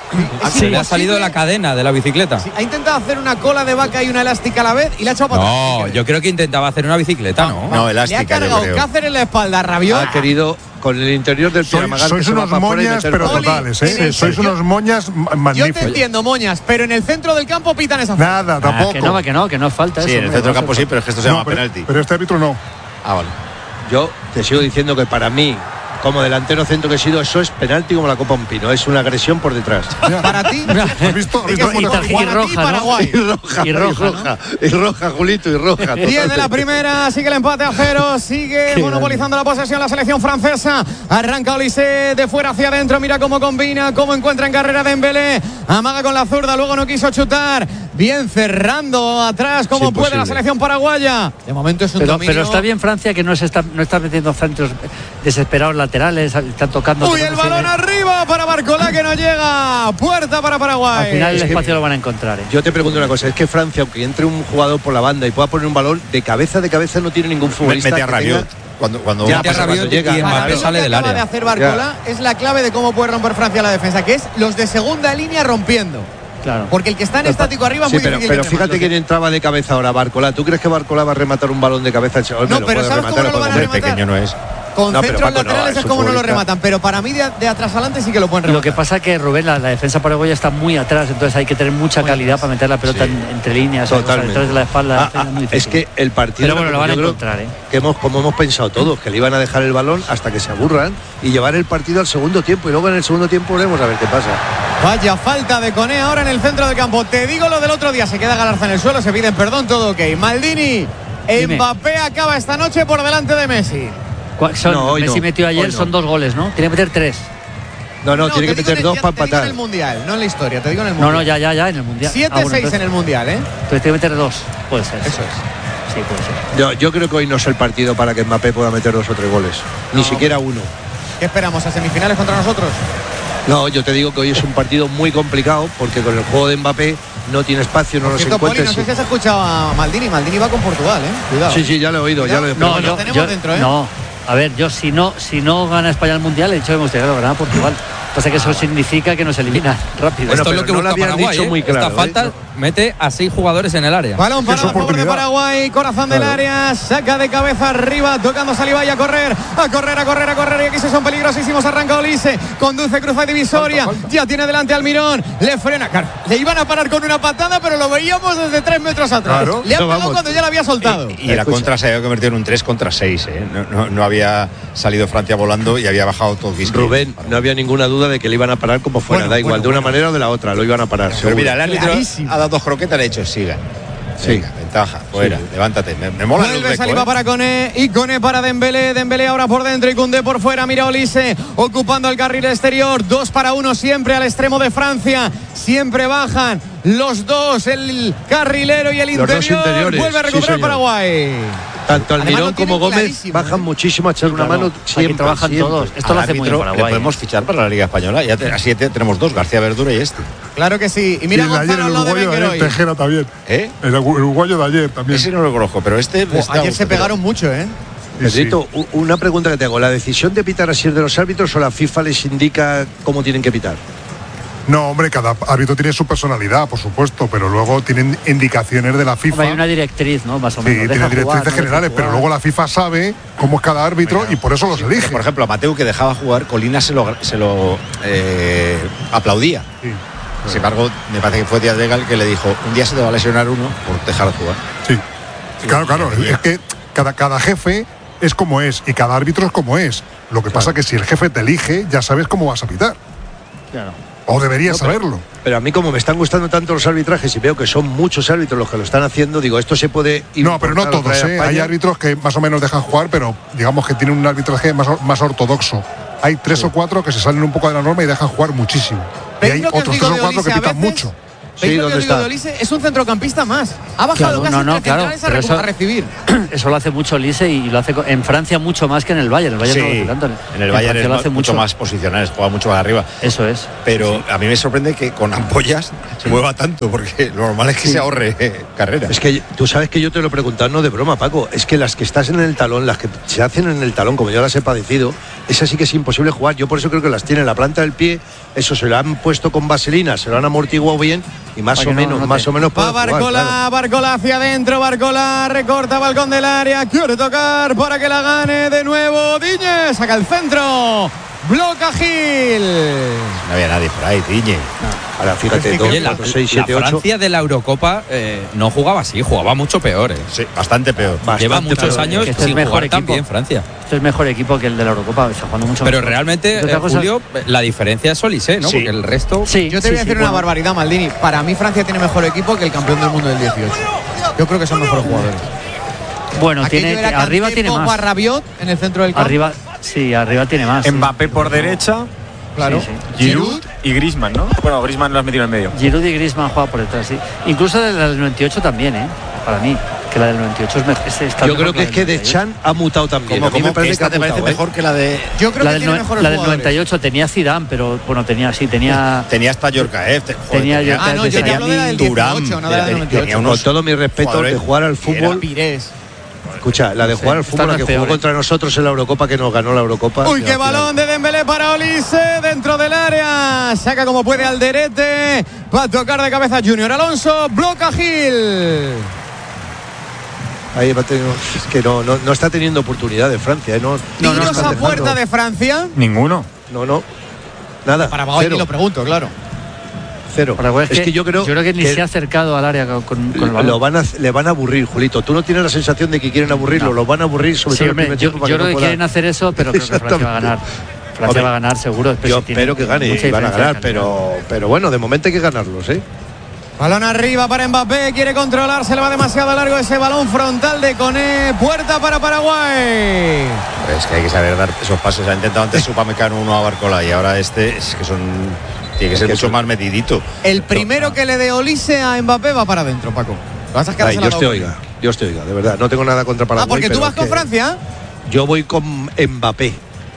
Speaker 7: Se
Speaker 5: Sí.
Speaker 7: le ha salido la cadena de la bicicleta.
Speaker 5: Sí, ha intentado hacer una cola de vaca y una elástica a la vez y la ha echado para
Speaker 7: No,
Speaker 5: atrás.
Speaker 7: yo creo que intentaba hacer una bicicleta, ¿no?
Speaker 1: No,
Speaker 5: Le ha
Speaker 1: elástica, yo
Speaker 5: cargado
Speaker 1: creo.
Speaker 5: Cáceres en la espalda, Rabiot.
Speaker 6: Ha querido con el interior del
Speaker 3: Sois,
Speaker 6: Piramagal
Speaker 3: sois
Speaker 6: que se va
Speaker 3: unos
Speaker 6: para afuera y
Speaker 3: moñas,
Speaker 6: meter
Speaker 3: pero
Speaker 6: gol.
Speaker 3: totales,
Speaker 5: en el
Speaker 3: ¿eh? Sois
Speaker 5: centro-
Speaker 3: unos moñas ma-
Speaker 5: Yo te
Speaker 3: magníficos.
Speaker 5: entiendo, Moñas, pero en el centro del campo pitan esa falta.
Speaker 3: Nada,
Speaker 4: Ah,
Speaker 3: tampoco.
Speaker 4: que no, que no, que no es falta.
Speaker 1: Sí,
Speaker 4: eso,
Speaker 1: en el
Speaker 4: hombre,
Speaker 1: centro del
Speaker 4: no
Speaker 1: campo
Speaker 4: es
Speaker 1: sí,
Speaker 4: falta.
Speaker 1: pero es que esto se
Speaker 3: No,
Speaker 1: llama
Speaker 3: pero,
Speaker 1: penalti.
Speaker 3: pero este árbitro no.
Speaker 1: Ah, vale.
Speaker 6: Yo te sigo diciendo que para mí, como delantero centro que he sido, eso es penalti como la copa un pino. Es una agresión por detrás.
Speaker 5: Para ti.
Speaker 3: ¿Has visto? ¿Has
Speaker 5: ¿De qué
Speaker 3: visto
Speaker 5: fútbol?
Speaker 3: cómo-
Speaker 4: y
Speaker 5: Para ti,
Speaker 4: roja, ¿no?
Speaker 5: Paraguay.
Speaker 6: Y roja,
Speaker 4: Y roja,
Speaker 6: y roja, Julito, y roja.
Speaker 5: diez de la
Speaker 6: totalmente.
Speaker 5: primera, sigue el empate a cero, sigue
Speaker 4: Qué
Speaker 5: monopolizando la posesión la selección francesa. Arranca Olise de fuera hacia adentro, mira cómo combina, cómo encuentra en carrera Dembélé. Amaga con la zurda, luego no quiso chutar. Bien cerrando atrás como
Speaker 6: Es
Speaker 5: puede la
Speaker 6: imposible.
Speaker 5: selección paraguaya. De momento es un
Speaker 4: Pero,
Speaker 5: dominio.
Speaker 4: pero está bien Francia que no se está, no está metiendo centros desesperados laterales, están tocando.
Speaker 5: Uy, el balón arriba para Barcola que no llega. Puerta para Paraguay.
Speaker 4: Al final el
Speaker 6: Es que-
Speaker 4: espacio lo van a encontrar. ¿eh?
Speaker 6: Yo te pregunto una cosa, es que Francia, aunque entre un jugador por la banda y pueda poner un balón, de cabeza de cabeza no tiene ningún futbolista.
Speaker 1: Mete a
Speaker 6: que
Speaker 1: Rabiot.
Speaker 6: tenga-
Speaker 1: Cuando, cuando
Speaker 6: Ya,
Speaker 7: Mete a
Speaker 6: pasa
Speaker 7: Rabiot
Speaker 6: cuando llega,
Speaker 7: y
Speaker 6: claro.
Speaker 7: Mbappé
Speaker 5: Lo
Speaker 7: sale
Speaker 5: que
Speaker 7: del
Speaker 5: acaba de
Speaker 7: área.
Speaker 5: hacer Barcola es la clave de cómo puede romper Francia la defensa, que es los de segunda línea rompiendo.
Speaker 4: Claro.
Speaker 5: Porque el que está en estático arriba es
Speaker 6: Sí,
Speaker 5: muy
Speaker 6: pero,
Speaker 5: difícil.
Speaker 6: pero
Speaker 5: de
Speaker 6: fíjate
Speaker 5: rematar.
Speaker 6: quién entraba de cabeza ahora, Barcola. ¿Tú crees que Barcola va a rematar un balón de cabeza? Hombre,
Speaker 5: No,
Speaker 6: lo
Speaker 5: pero
Speaker 6: puede
Speaker 5: ¿sabes cómo no lo
Speaker 6: lo
Speaker 5: van a
Speaker 6: puede
Speaker 1: Hombre,
Speaker 5: rematar?
Speaker 1: pequeño no es.
Speaker 5: Con
Speaker 6: No, pero
Speaker 5: centros
Speaker 6: Paco, no,
Speaker 5: laterales
Speaker 6: es
Speaker 5: es
Speaker 6: un
Speaker 5: como no lo
Speaker 6: futbolista.
Speaker 5: rematan, pero para mí de, de atrás adelante sí que lo pueden
Speaker 4: Lo
Speaker 5: rematar.
Speaker 4: que pasa es que Rubén, la, la defensa paraguaya está muy atrás, entonces hay que tener mucha
Speaker 5: Muy
Speaker 4: calidad
Speaker 5: atrás.
Speaker 4: para meter la pelota
Speaker 6: Sí.
Speaker 4: en- entre líneas, o sea,
Speaker 6: Totalmente.
Speaker 4: detrás de la espalda.
Speaker 6: Ah,
Speaker 4: la defensa
Speaker 6: ah,
Speaker 4: es muy
Speaker 6: es
Speaker 4: difícil.
Speaker 6: que el partido.
Speaker 4: Pero bueno, lo van a
Speaker 6: yo creo
Speaker 4: encontrar, ¿eh?
Speaker 6: Que hemos, como hemos pensado todos, que le iban a dejar el balón hasta que se aburran y llevar el partido al segundo tiempo. Y luego en el segundo tiempo veremos a ver qué pasa.
Speaker 5: Vaya falta de Koné ahora en el centro del campo. Te digo lo del otro día, se queda Galarza en el suelo, se piden perdón, todo ok. Maldini,
Speaker 4: Dime.
Speaker 5: Mbappé acaba esta noche por delante de Messi.
Speaker 4: ¿Cuál- son-
Speaker 6: No, hoy
Speaker 4: Messi
Speaker 6: no,
Speaker 4: metió ayer,
Speaker 6: hoy no.
Speaker 4: son dos goles, ¿no? Tiene que meter tres.
Speaker 6: No, no, tiene
Speaker 5: te
Speaker 6: que
Speaker 5: digo en
Speaker 6: meter
Speaker 5: el-
Speaker 6: dos
Speaker 5: ya
Speaker 6: para
Speaker 5: te digo en
Speaker 6: empatar.
Speaker 5: el Mundial, no en la historia, te digo en el
Speaker 4: No,
Speaker 5: Mundial.
Speaker 4: no, ya, ya, ya, en el Mundial.
Speaker 5: siete seis
Speaker 4: Ah, bueno, entonces-
Speaker 5: en el Mundial, ¿eh?
Speaker 4: Entonces tiene que meter dos, puede ser.
Speaker 5: Eso es.
Speaker 4: Sí, puede ser.
Speaker 6: Yo, yo creo que hoy no es el partido para que Mbappé pueda meter dos o tres goles. Ni
Speaker 5: No.
Speaker 6: siquiera uno.
Speaker 5: ¿Qué esperamos? ¿A semifinales contra nosotros?
Speaker 6: No, yo te digo que hoy es un partido muy complicado porque con el juego de Mbappé no tiene espacio, no
Speaker 5: Por
Speaker 6: los
Speaker 5: cierto, Poli,
Speaker 6: encuentra.
Speaker 5: no sé si has escuchado a Maldini. Maldini va con Portugal, ¿eh? Cuidado.
Speaker 6: Sí, sí, ya lo he oído, ya lo he
Speaker 5: Cuidado.
Speaker 4: No,
Speaker 6: pero
Speaker 5: lo
Speaker 4: yo,
Speaker 5: tenemos
Speaker 4: yo-
Speaker 5: dentro, ¿eh?
Speaker 4: no. A ver, yo si no, si no gana España el Mundial, he dicho que me gustaría ganar Portugal. Pasa que eso significa que nos elimina rápido.
Speaker 6: Bueno,
Speaker 7: Esto es lo
Speaker 6: pero
Speaker 7: que
Speaker 6: no lo
Speaker 7: busca
Speaker 6: habían
Speaker 7: Paraguay,
Speaker 6: dicho
Speaker 7: ¿eh?
Speaker 6: muy claro,
Speaker 7: Esta
Speaker 6: ¿eh?
Speaker 7: falta mete a seis jugadores en el área.
Speaker 5: Balón
Speaker 3: Es
Speaker 5: para a favor de
Speaker 3: oportunidad.
Speaker 5: Paraguay, corazón del
Speaker 6: Claro.
Speaker 5: área, saca de cabeza arriba, tocando saliva y a correr, a correr, a correr, a correr. Y aquí se son peligrosísimos. Arranca Olise, conduce, cruza y divisoria.
Speaker 3: Falta, falta.
Speaker 5: Ya tiene delante Almirón, le frena. Claro, le iban a parar con una patada, pero lo veíamos desde tres metros atrás.
Speaker 3: Claro.
Speaker 5: Le ha
Speaker 6: No,
Speaker 5: pegado
Speaker 6: vamos.
Speaker 5: cuando ya la había soltado.
Speaker 1: Y la
Speaker 6: Escucha.
Speaker 1: contra se había convertido en un tres contra seis. ¿eh? No, no- no había salido Francia volando y había bajado todo Kiski.
Speaker 6: Rubén, no había ninguna duda de que le iban a parar como fuera,
Speaker 5: Bueno,
Speaker 6: da igual,
Speaker 5: bueno,
Speaker 6: de una
Speaker 5: bueno.
Speaker 6: manera o de la otra, lo iban a parar.
Speaker 1: Pero
Speaker 6: seguro.
Speaker 1: mira, el árbitro
Speaker 5: Clarísimo.
Speaker 1: ha dado dos croquetas, le ha hecho siga.
Speaker 6: Sí.
Speaker 1: Venga, ventaja, fuera,
Speaker 6: Sí.
Speaker 1: levántate. Me, me mola el
Speaker 5: Vuelve
Speaker 1: Uzbeko,
Speaker 5: saliva
Speaker 1: ¿eh?
Speaker 5: para Koné y Koné para Dembélé. Dembélé ahora por dentro y Koundé por fuera. Mira Olise ocupando el carril exterior. Dos para uno siempre al extremo de Francia. Siempre bajan los dos, el carrilero y el
Speaker 6: Los dos
Speaker 5: interior.
Speaker 6: interiores,
Speaker 5: Vuelve a
Speaker 6: sí,
Speaker 5: recuperar
Speaker 6: señor.
Speaker 5: Paraguay.
Speaker 6: Tanto
Speaker 5: Además,
Speaker 6: Almirón
Speaker 5: lo tienen
Speaker 6: como Gómez
Speaker 5: clarísimo,
Speaker 6: bajan
Speaker 5: ¿eh?
Speaker 6: muchísimo a echar una
Speaker 4: Claro,
Speaker 6: mano
Speaker 4: aquí
Speaker 6: siempre.
Speaker 4: trabajan
Speaker 6: siempre.
Speaker 4: todos. Esto
Speaker 1: Al
Speaker 4: lo hace muy bien
Speaker 1: árbitro
Speaker 4: Paraguay.
Speaker 1: le podemos fichar para la Liga Española. Ya te- así te- tenemos dos, García Verdura y este.
Speaker 5: Claro que sí. Y
Speaker 3: Y
Speaker 5: mira
Speaker 3: el de ayer,
Speaker 5: Gonzalo
Speaker 3: el
Speaker 5: al lado de
Speaker 3: uruguayo de
Speaker 5: Becker
Speaker 3: ayer,
Speaker 5: hoy.
Speaker 3: Tejera también.
Speaker 1: ¿Eh?
Speaker 3: El uruguayo de ayer también.
Speaker 1: Ese no lo conozco, pero este.
Speaker 5: Jo,
Speaker 1: está a
Speaker 5: ayer
Speaker 1: gusto,
Speaker 5: se
Speaker 1: pero-
Speaker 5: pegaron mucho, ¿eh?
Speaker 3: Sí, sí.
Speaker 6: Pedrito, u- una pregunta que te hago. ¿La decisión de pitar así es de los árbitros o la FIFA les indica cómo tienen que pitar?
Speaker 3: No, hombre, cada árbitro tiene su personalidad, por supuesto, pero luego tienen indicaciones de la FIFA.
Speaker 4: Hombre, hay una directriz, ¿no? Más o
Speaker 3: Sí,
Speaker 4: menos.
Speaker 3: tiene
Speaker 4: Deja
Speaker 3: directrices
Speaker 4: jugar, no deja
Speaker 3: generales, pero
Speaker 4: jugar.
Speaker 3: luego la FIFA sabe cómo es cada árbitro
Speaker 1: Venga,
Speaker 3: y por eso los
Speaker 1: sí,
Speaker 3: elige.
Speaker 1: Por ejemplo, a Mateu, que dejaba jugar, Colina se lo, se lo eh, aplaudía.
Speaker 3: Sí,
Speaker 1: Sin embargo, me parece que fue Díaz Vega el que le dijo: un día se te va a lesionar uno por dejar de jugar.
Speaker 3: sí. Claro, claro. Es que cada, cada jefe es como es y cada árbitro es como es. Lo que pasa que si el jefe te elige, ya sabes cómo vas a pitar.
Speaker 4: Claro.
Speaker 3: O deberías
Speaker 6: No, pero-
Speaker 3: saberlo.
Speaker 6: Pero a mí, como me están gustando tanto los arbitrajes y veo que son muchos árbitros los que lo están haciendo, digo, esto se puede
Speaker 3: No, pero no
Speaker 6: importar o
Speaker 3: todos,
Speaker 6: traer a
Speaker 3: ¿eh?
Speaker 6: España.
Speaker 3: Hay árbitros que más o menos dejan jugar, pero digamos que tienen un arbitraje más, or- más ortodoxo. Hay tres o cuatro que se salen un poco de la norma y dejan jugar muchísimo. Y
Speaker 5: ¿Veis
Speaker 3: hay
Speaker 5: lo que os
Speaker 3: otros
Speaker 5: digo
Speaker 3: tres o
Speaker 5: de
Speaker 3: cuatro que
Speaker 5: Olise a
Speaker 3: pitan
Speaker 5: veces?
Speaker 3: mucho.
Speaker 6: Sí,
Speaker 5: ¿Veis lo
Speaker 6: ¿dónde
Speaker 5: que os digo
Speaker 6: está?
Speaker 5: de Olise? Es un centrocampista más. Ha bajado
Speaker 4: Claro,
Speaker 5: casi
Speaker 4: no, no,
Speaker 5: tres
Speaker 4: claro,
Speaker 5: centrales a,
Speaker 4: pero
Speaker 5: recu-
Speaker 4: eso-
Speaker 5: a recibir.
Speaker 4: Eso lo hace mucho Lise y lo hace co- en Francia mucho más que en el Bayern. El Bayern no lo hace
Speaker 1: Sí,
Speaker 4: tanto.
Speaker 1: en el Bayern
Speaker 4: Francia
Speaker 1: es
Speaker 4: lo
Speaker 1: ma-
Speaker 4: hace
Speaker 1: mucho más posicional, juega mucho más arriba.
Speaker 4: Eso es.
Speaker 1: Pero a mí me sorprende que con ampollas se mueva tanto, porque lo normal es que se ahorre eh, carrera.
Speaker 6: Es que tú sabes que yo te lo he preguntado, no de broma, Paco. Es que las que estás en el talón, las que se hacen en el talón, como yo las he padecido, esas sí que es imposible jugar. Yo por eso creo que las tiene en la planta del pie. Eso se lo han puesto con vaselina, se lo han amortiguado bien y más
Speaker 4: Para
Speaker 6: o
Speaker 4: que no
Speaker 6: menos,
Speaker 4: note.
Speaker 6: más o menos
Speaker 5: Va
Speaker 6: puede jugar,
Speaker 5: Barcola,
Speaker 6: claro.
Speaker 5: Barcola hacia adentro, Barcola recorta balcón del área, quiere tocar para que la gane de nuevo Diñe, saca el centro, bloca Gil.
Speaker 1: No había nadie por ahí, Diñe.
Speaker 6: Ahora fíjate, dos,
Speaker 7: Oye, la,
Speaker 6: cuatro, seis,
Speaker 7: la
Speaker 6: siete, ocho.
Speaker 7: Francia de la Eurocopa eh, no jugaba así, jugaba mucho peor. eh.
Speaker 1: Sí, bastante peor.
Speaker 6: Bastante
Speaker 7: Lleva muchos
Speaker 6: peor.
Speaker 7: años
Speaker 4: Que este es
Speaker 7: sin
Speaker 4: mejor
Speaker 7: jugar tan
Speaker 4: equipo.
Speaker 7: bien Francia.
Speaker 4: Esto es mejor equipo que el de la Eurocopa. Está jugando mucho
Speaker 7: Pero
Speaker 4: mejor.
Speaker 7: realmente,
Speaker 4: Otra
Speaker 7: eh,
Speaker 4: cosa-
Speaker 7: Julio, la diferencia es Olise, ¿no?
Speaker 1: Sí.
Speaker 7: Porque el resto...
Speaker 4: Sí,
Speaker 5: Yo te
Speaker 4: sí,
Speaker 5: voy a
Speaker 4: sí,
Speaker 5: decir una
Speaker 4: bueno.
Speaker 5: barbaridad, Maldini. Para mí Francia tiene mejor equipo que el campeón del mundo del dieciocho. Yo creo que son mejores jugadores.
Speaker 4: Bueno,
Speaker 5: Aquello
Speaker 4: tiene,
Speaker 5: era
Speaker 4: arriba
Speaker 5: Kanté,
Speaker 4: tiene
Speaker 5: Pogba,
Speaker 4: más.
Speaker 5: Rabiot en el centro del campo.
Speaker 4: Arriba, sí, arriba tiene más. sí.
Speaker 2: Mbappé por derecha,
Speaker 5: Claro.
Speaker 4: Sí,
Speaker 2: Giroud y Griezmann, ¿no? Bueno, Griezmann lo has metido en medio.
Speaker 4: Giroud y Griezmann juegan por detrás, sí. Incluso la del noventa y ocho también, ¿eh? Para mí, que la del noventa y ocho es mejor.
Speaker 6: Yo creo que es que De Chan ha mutado también.
Speaker 1: ¿Cómo,
Speaker 6: A mí
Speaker 1: cómo
Speaker 6: me parece
Speaker 1: que esta
Speaker 6: que
Speaker 1: te
Speaker 6: ha
Speaker 1: parece
Speaker 6: mutado, ¿eh?
Speaker 1: mejor que la de...?
Speaker 5: Yo creo
Speaker 4: La
Speaker 5: que
Speaker 4: del,
Speaker 5: tiene
Speaker 4: no-
Speaker 5: mejores
Speaker 4: la del
Speaker 5: jugadores.
Speaker 4: noventa y ocho tenía Zidane, pero bueno, tenía sí, tenía.
Speaker 1: Tenía hasta Yorkaev. te- joder,
Speaker 4: Tenía
Speaker 1: tenía-
Speaker 4: Yorkaev,
Speaker 5: Ah, no, yo te
Speaker 4: tenía
Speaker 5: hablo de la del
Speaker 1: Thuram,
Speaker 5: dieciocho, no de la del
Speaker 1: tenía-
Speaker 5: noventa y ocho.
Speaker 1: tenía unos
Speaker 6: Con todo mi respeto,
Speaker 1: jugadores
Speaker 6: de jugar al
Speaker 1: que era
Speaker 6: fútbol.
Speaker 5: Pires.
Speaker 6: Escucha, la de
Speaker 4: No sé,
Speaker 6: jugar al
Speaker 4: están
Speaker 6: fútbol, la
Speaker 4: las
Speaker 6: que
Speaker 4: peores.
Speaker 6: jugó contra nosotros en la Eurocopa, que nos ganó la Eurocopa.
Speaker 5: Uy,
Speaker 6: y
Speaker 5: qué
Speaker 6: al final-
Speaker 5: balón de Dembélé para Olise dentro del área. Saca como puede Alderete. Va a tocar de cabeza Junior Alonso. Bloca Gil.
Speaker 6: Ahí va a tener- es que no, no, no está teniendo oportunidad de Francia, ¿eh? No, no, no
Speaker 5: Tiros
Speaker 6: está
Speaker 5: a
Speaker 6: dejando.
Speaker 5: puerta de Francia.
Speaker 2: Ninguno.
Speaker 6: No, no. Nada.
Speaker 5: Para Bagoy
Speaker 6: cero,
Speaker 5: lo pregunto, claro.
Speaker 6: cero.
Speaker 4: Paraguay es,
Speaker 6: Es
Speaker 4: que,
Speaker 6: que yo creo,
Speaker 4: yo creo que ni
Speaker 6: que
Speaker 4: se ha acercado al área con, con el balón.
Speaker 6: lo van a, le van a aburrir, Julito. Tú no tienes la sensación de que quieren aburrirlo,
Speaker 4: No.
Speaker 6: lo van a aburrir sobre
Speaker 4: Sí,
Speaker 6: todo
Speaker 4: hombre,
Speaker 6: el primer
Speaker 4: yo,
Speaker 6: tiempo para
Speaker 4: yo
Speaker 6: que
Speaker 4: creo
Speaker 6: no
Speaker 4: que
Speaker 6: pueda-
Speaker 4: quieren hacer eso, pero creo que Francia va a ganar. Francia
Speaker 6: Hombre,
Speaker 4: va a ganar seguro. pero
Speaker 6: Yo
Speaker 4: si tiene
Speaker 6: espero que gane
Speaker 4: mucha
Speaker 6: y van a
Speaker 4: diferencia de
Speaker 6: ganar,
Speaker 4: calidad.
Speaker 6: pero, pero bueno, de momento hay que ganarlos, ¿eh?
Speaker 5: Balón arriba para Mbappé. Quiere controlar. Se le va demasiado largo ese balón frontal de Koné. Puerta para Paraguay.
Speaker 1: Es que hay que saber dar esos pasos. Ha intentado antes Upamecano uno a Barcola y ahora este es que son... Tiene que ser
Speaker 6: que
Speaker 1: mucho
Speaker 6: son-
Speaker 1: más medidito.
Speaker 5: El primero que le dé Olise a Mbappé va para adentro, Paco. Vas a quedar
Speaker 6: Ay, Dios te oiga, Dios te oiga, de verdad. No tengo nada contra Paraguay.
Speaker 5: Ah, porque tú
Speaker 6: pero
Speaker 5: vas
Speaker 6: es
Speaker 5: con
Speaker 6: que
Speaker 5: Francia.
Speaker 6: Yo voy con Mbappé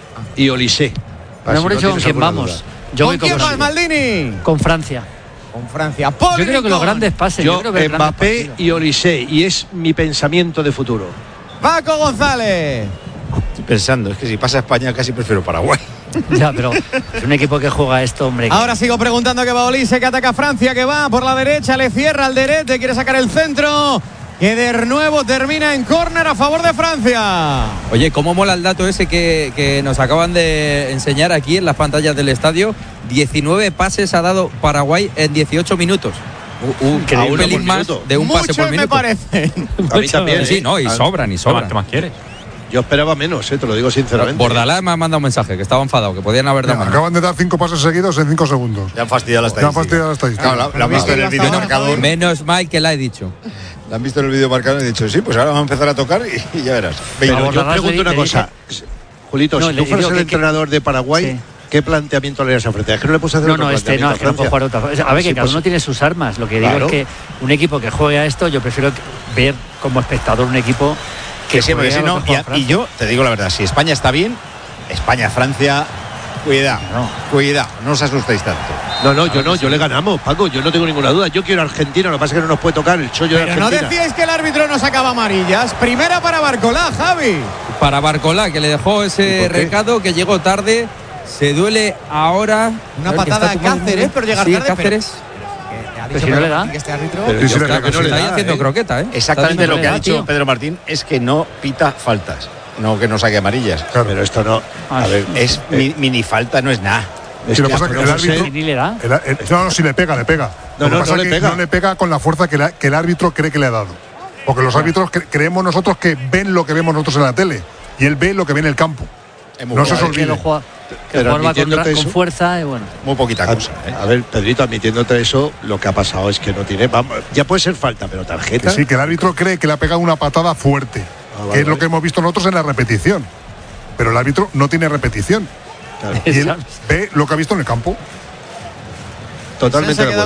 Speaker 6: y Olise.
Speaker 4: No hemos dicho con quién vamos. Yo voy
Speaker 5: ¿Con
Speaker 4: con,
Speaker 5: quién vas, Maldini?
Speaker 4: con Francia.
Speaker 5: Con Francia.
Speaker 4: Yo creo que los grandes pases. Yo,
Speaker 6: Yo,
Speaker 4: creo que el grande
Speaker 6: Mbappé
Speaker 4: partido.
Speaker 6: y Olise, y es mi pensamiento de futuro.
Speaker 5: Paco González.
Speaker 1: Estoy pensando, es que si pasa a España casi prefiero Paraguay.
Speaker 4: Ya, pero es un equipo que juega esto, hombre. que-
Speaker 5: Ahora sigo preguntando que va Olise, que ataca a Francia, que va por la derecha, le cierra al Derete, quiere sacar el centro, que de nuevo termina en córner a favor de Francia.
Speaker 7: Oye, ¿cómo mola el dato ese que, que nos acaban de enseñar aquí en las pantallas del estadio? diecinueve pases ha dado Paraguay en dieciocho minutos. Un, un-
Speaker 6: A uno
Speaker 7: pelín
Speaker 6: por
Speaker 7: más
Speaker 6: minuto.
Speaker 7: de un pase
Speaker 5: Mucho
Speaker 7: por
Speaker 5: me
Speaker 7: minuto.
Speaker 5: parece.
Speaker 6: A mí también.
Speaker 7: Sí,
Speaker 6: ¿eh?
Speaker 7: no, y
Speaker 6: A-
Speaker 7: sobran, y
Speaker 2: ¿Qué
Speaker 7: sobran.
Speaker 2: más, qué más quieres?
Speaker 6: Yo esperaba menos, ¿eh? Te lo digo sinceramente.
Speaker 7: Bordalás me ha mandado un mensaje que estaba enfadado, que podían haber dado
Speaker 3: Mira,
Speaker 7: más.
Speaker 3: acaban de dar cinco pases seguidos en cinco segundos.
Speaker 1: Ya han fastidiado la
Speaker 3: Ya han
Speaker 1: estadística.
Speaker 3: fastidiado la estadística.
Speaker 1: Claro, la, la han visto en el vídeo
Speaker 5: Menos-
Speaker 1: marcador.
Speaker 7: Menos mal que la he dicho.
Speaker 1: La han visto en el vídeo marcador y han dicho, sí, pues ahora vamos a empezar a tocar y, y ya verás.
Speaker 6: Pero
Speaker 4: Vamos,
Speaker 6: yo
Speaker 4: Bordalás
Speaker 6: pregunto
Speaker 4: le-
Speaker 6: una
Speaker 4: le
Speaker 6: cosa. Julito,
Speaker 4: No,
Speaker 6: si
Speaker 4: le
Speaker 6: tú fueras
Speaker 4: digo
Speaker 6: el
Speaker 4: que- que-
Speaker 6: entrenador de Paraguay,
Speaker 4: Sí.
Speaker 6: ¿qué planteamiento le harías a Francia? Es que no le puedes hacer
Speaker 4: No,
Speaker 6: otro
Speaker 4: no, este no,
Speaker 6: planteamiento
Speaker 4: es que no puedo
Speaker 6: Francia.
Speaker 4: jugar otra. A ver, que
Speaker 6: Sí,
Speaker 4: cada
Speaker 6: pues-
Speaker 4: uno tiene sus armas. Lo que digo
Speaker 6: Claro.
Speaker 4: es que un equipo que juegue a esto, yo prefiero que- ver como espectador un equipo que,
Speaker 1: Que sí, porque
Speaker 4: juegue
Speaker 1: si
Speaker 4: a lo
Speaker 1: no,
Speaker 4: que juega
Speaker 1: y, y
Speaker 4: Francia.
Speaker 1: yo te digo la verdad, si España está bien, España, Francia, cuidado,
Speaker 4: No.
Speaker 1: cuidado, no os asustéis tanto.
Speaker 6: No, no, yo no, yo le ganamos, Paco, yo no tengo ninguna duda. Yo quiero a Argentina, lo que pasa es que no nos puede tocar el chollo de
Speaker 5: Pero no
Speaker 6: Argentina.
Speaker 5: decíais que el árbitro no sacaba amarillas. Primera para Barcolá, Javi.
Speaker 7: Para Barcolá, que le dejó
Speaker 6: ¿Y
Speaker 7: ese
Speaker 6: por qué?
Speaker 7: recado, que llegó tarde, se duele ahora.
Speaker 5: Una
Speaker 7: A ver, que
Speaker 5: patada
Speaker 7: está
Speaker 5: a
Speaker 7: tomando-
Speaker 5: Cáceres, pero llegar
Speaker 7: sí,
Speaker 5: tarde, pero-
Speaker 7: Cáceres.
Speaker 4: Pero si no le da.
Speaker 5: Que este árbitro.
Speaker 6: Pero
Speaker 3: Sí,
Speaker 6: yo
Speaker 3: sí le
Speaker 6: creo
Speaker 3: da,
Speaker 6: que no
Speaker 3: sí
Speaker 6: le
Speaker 7: Está
Speaker 6: da,
Speaker 7: haciendo
Speaker 6: ¿eh?
Speaker 7: croqueta, ¿eh?
Speaker 1: Exactamente
Speaker 7: Está
Speaker 1: lo que ha
Speaker 7: haciendo
Speaker 1: dicho Pedro Martín es que no pita faltas, no que no saque amarillas.
Speaker 3: Claro.
Speaker 6: Pero esto no. A ver,
Speaker 1: Es mi- mini falta, no es nada.
Speaker 6: es
Speaker 3: Si lo
Speaker 6: que
Speaker 3: pasa
Speaker 6: esto
Speaker 3: que
Speaker 6: no
Speaker 3: el
Speaker 6: sé.
Speaker 3: árbitro-
Speaker 4: Ni le da.
Speaker 3: El- el- no, no, si le pega, le pega.
Speaker 6: No,
Speaker 3: Lo que
Speaker 6: no,
Speaker 3: pasa
Speaker 6: no
Speaker 3: es
Speaker 6: le
Speaker 3: que
Speaker 6: pega.
Speaker 3: no le pega con la fuerza que, la- que el árbitro cree que le ha dado. Porque los árbitros cre- creemos nosotros que ven lo que vemos nosotros en la tele. Y él ve lo que ve en el campo.
Speaker 1: Es muy,
Speaker 3: No se os
Speaker 1: poca-
Speaker 4: Que lo
Speaker 3: olvide.
Speaker 4: juega, que
Speaker 6: Pero
Speaker 4: juega con,
Speaker 6: admitiéndote
Speaker 4: con
Speaker 6: eso-
Speaker 4: fuerza y bueno.
Speaker 1: muy poquita
Speaker 6: A,
Speaker 1: cosa. ¿eh?
Speaker 6: a ver, Pedrito, admitiéndote eso, lo que ha pasado es que no tiene. Vamos, ya puede ser falta, pero
Speaker 3: Que
Speaker 6: tarjeta.
Speaker 3: sí, que el árbitro cree que le ha pegado una patada fuerte.
Speaker 6: Ah, vale,
Speaker 3: que es lo
Speaker 6: vale.
Speaker 3: que hemos visto nosotros en la repetición. Pero el árbitro no tiene repetición.
Speaker 6: Claro,
Speaker 3: Y él ve lo que ha visto en el campo.
Speaker 6: totalmente
Speaker 5: Se ha
Speaker 6: de acuerdo.
Speaker 5: quedado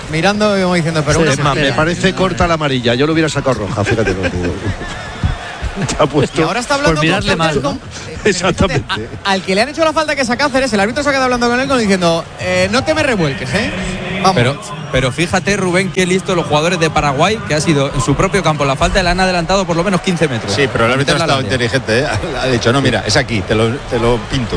Speaker 5: mirando y como diciendo, pero
Speaker 6: Sí,
Speaker 5: una
Speaker 6: es más, me parece corta la amarilla. Yo lo hubiera sacado roja, fíjate lo que digo. Te ha puesto.
Speaker 5: Y ahora está hablando
Speaker 4: por mirarle
Speaker 5: con
Speaker 4: mal,
Speaker 5: Cáceres,
Speaker 4: ¿no?
Speaker 5: con- eh,
Speaker 6: Exactamente.
Speaker 5: fíjate, a- al que le han hecho la falta que es a Cáceres, el árbitro se ha quedado hablando con él como diciendo, eh, no te me revuelques, ¿eh? Vamos.
Speaker 7: Pero, pero fíjate, Rubén, qué listo los jugadores de Paraguay, que ha sido en su propio campo la falta, le han adelantado por lo menos quince metros.
Speaker 1: Sí, pero el árbitro ha
Speaker 7: Meterla
Speaker 1: estado
Speaker 7: al área.
Speaker 1: inteligente, ¿eh? Ha dicho, no, mira, es aquí, te lo, te lo pinto.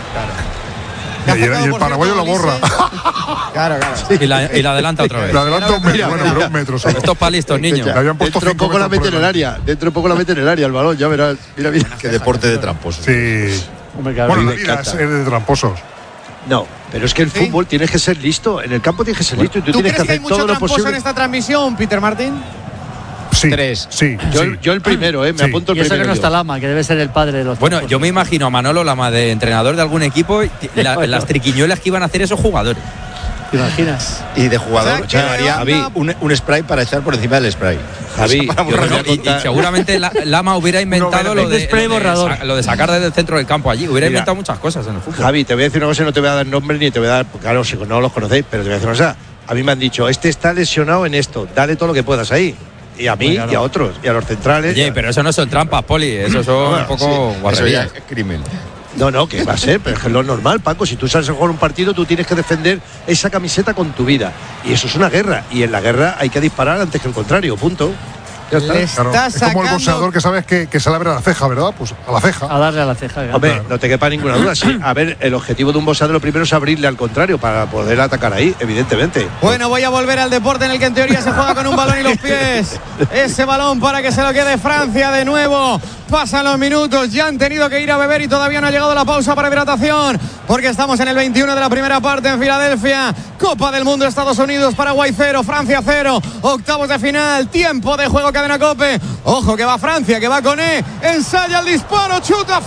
Speaker 3: Y, el- y el
Speaker 5: Por
Speaker 3: paraguayo lo
Speaker 5: cierto,
Speaker 3: borra.
Speaker 5: Ulises. Claro, claro.
Speaker 7: Y la, y la adelanta otra vez.
Speaker 3: Le adelanta un metro,
Speaker 5: Mira,
Speaker 3: bueno,
Speaker 5: mira.
Speaker 3: pero un metro solo.
Speaker 7: Esto es para listos, niños.
Speaker 3: Le habían puesto
Speaker 6: Dentro de
Speaker 3: cinco
Speaker 6: poco la
Speaker 3: metros por
Speaker 6: meten en el
Speaker 3: delante.
Speaker 6: área. Dentro de poco la meten en el área el balón, ya verás. Mira, mira.
Speaker 1: Qué deporte de tramposos.
Speaker 3: Sí.
Speaker 4: Hombre, claro.
Speaker 3: Bueno, la
Speaker 6: me
Speaker 3: vida es
Speaker 6: encanta.
Speaker 3: es de tramposos.
Speaker 6: No, pero es que el
Speaker 5: ¿Sí?
Speaker 6: fútbol tienes que ser listo. En el campo tienes que ser listo y tú,
Speaker 5: ¿Tú
Speaker 6: tienes
Speaker 5: crees
Speaker 6: que
Speaker 5: que hay
Speaker 6: hacer
Speaker 5: mucho
Speaker 6: todo lo
Speaker 5: tramposo
Speaker 6: posible.
Speaker 5: en esta transmisión, Peter Martín?
Speaker 3: Sí.
Speaker 1: Tres.
Speaker 3: Sí.
Speaker 6: Yo,
Speaker 3: sí.
Speaker 6: yo el primero, eh, me
Speaker 3: Sí.
Speaker 6: apunto el
Speaker 4: Y eso que
Speaker 6: primero.
Speaker 4: no
Speaker 6: yo.
Speaker 4: está Lama, que debe ser el padre de los.
Speaker 7: Bueno,
Speaker 4: tramposos.
Speaker 7: yo me imagino a Manolo Lama de entrenador de algún equipo, y la- las triquiñuelas que iban a hacer esos jugadores.
Speaker 4: ¿Te imaginas?
Speaker 1: Y de jugador,
Speaker 5: O sea, que
Speaker 1: haría
Speaker 5: onda-
Speaker 1: un, un spray para echar por encima del spray.
Speaker 6: Javi,
Speaker 1: O sea, para
Speaker 6: yo te
Speaker 1: borrar-
Speaker 6: voy a
Speaker 7: Y, y
Speaker 6: contar-
Speaker 7: seguramente la- Lama hubiera inventado
Speaker 4: verde,
Speaker 7: lo de,
Speaker 4: spray
Speaker 7: lo, de
Speaker 4: borrador.
Speaker 7: sa- lo de sacar desde el centro del campo allí. Hubiera
Speaker 6: Mira.
Speaker 7: inventado muchas cosas en el fútbol.
Speaker 6: Javi, te voy a decir una cosa, no te voy a dar nombres ni te voy a dar, porque claro, si no los conocéis, pero te voy a decir una cosa. A mí me han dicho, este está lesionado en esto, dale todo lo que puedas ahí. Y a mí,
Speaker 4: Claro.
Speaker 6: y a otros, y a los centrales.
Speaker 7: Oye, pero eso no son trampas, Poli. Eso son
Speaker 6: Bueno,
Speaker 7: un poco
Speaker 6: sí,
Speaker 1: Eso ya
Speaker 7: guarrerías.
Speaker 1: es crimen.
Speaker 6: No, no, que va a ser, pero es que es lo normal, Paco. Si tú sales a jugar un partido, tú tienes que defender esa camiseta con tu vida. Y eso es una guerra. Y en la guerra hay que disparar antes que el contrario, punto. Ya está.
Speaker 5: Les-
Speaker 3: Claro,
Speaker 5: Está
Speaker 3: es como el
Speaker 5: sacando-
Speaker 3: boxeador que sabes que, que se le abre la ceja, ¿verdad? Pues a la ceja.
Speaker 4: A darle a la ceja. claro.
Speaker 6: Hombre, no te quepa ninguna duda. Sí. A ver, el objetivo de un boxeador lo primero es abrirle al contrario para poder atacar ahí, evidentemente.
Speaker 5: Bueno, voy a volver al deporte en el que en teoría se juega con un balón y los pies. Ese balón para que se lo quede Francia de nuevo. Pasan los minutos, ya han tenido que ir a beber y todavía no ha llegado la pausa para hidratación, porque estamos en el veintiuno de la primera parte en Filadelfia. Copa del Mundo, Estados Unidos, Paraguay cero, Francia cero, octavos de final, tiempo de juego, cadena Cope. Ojo que va Francia, que va con E, ensaya el disparo, chuta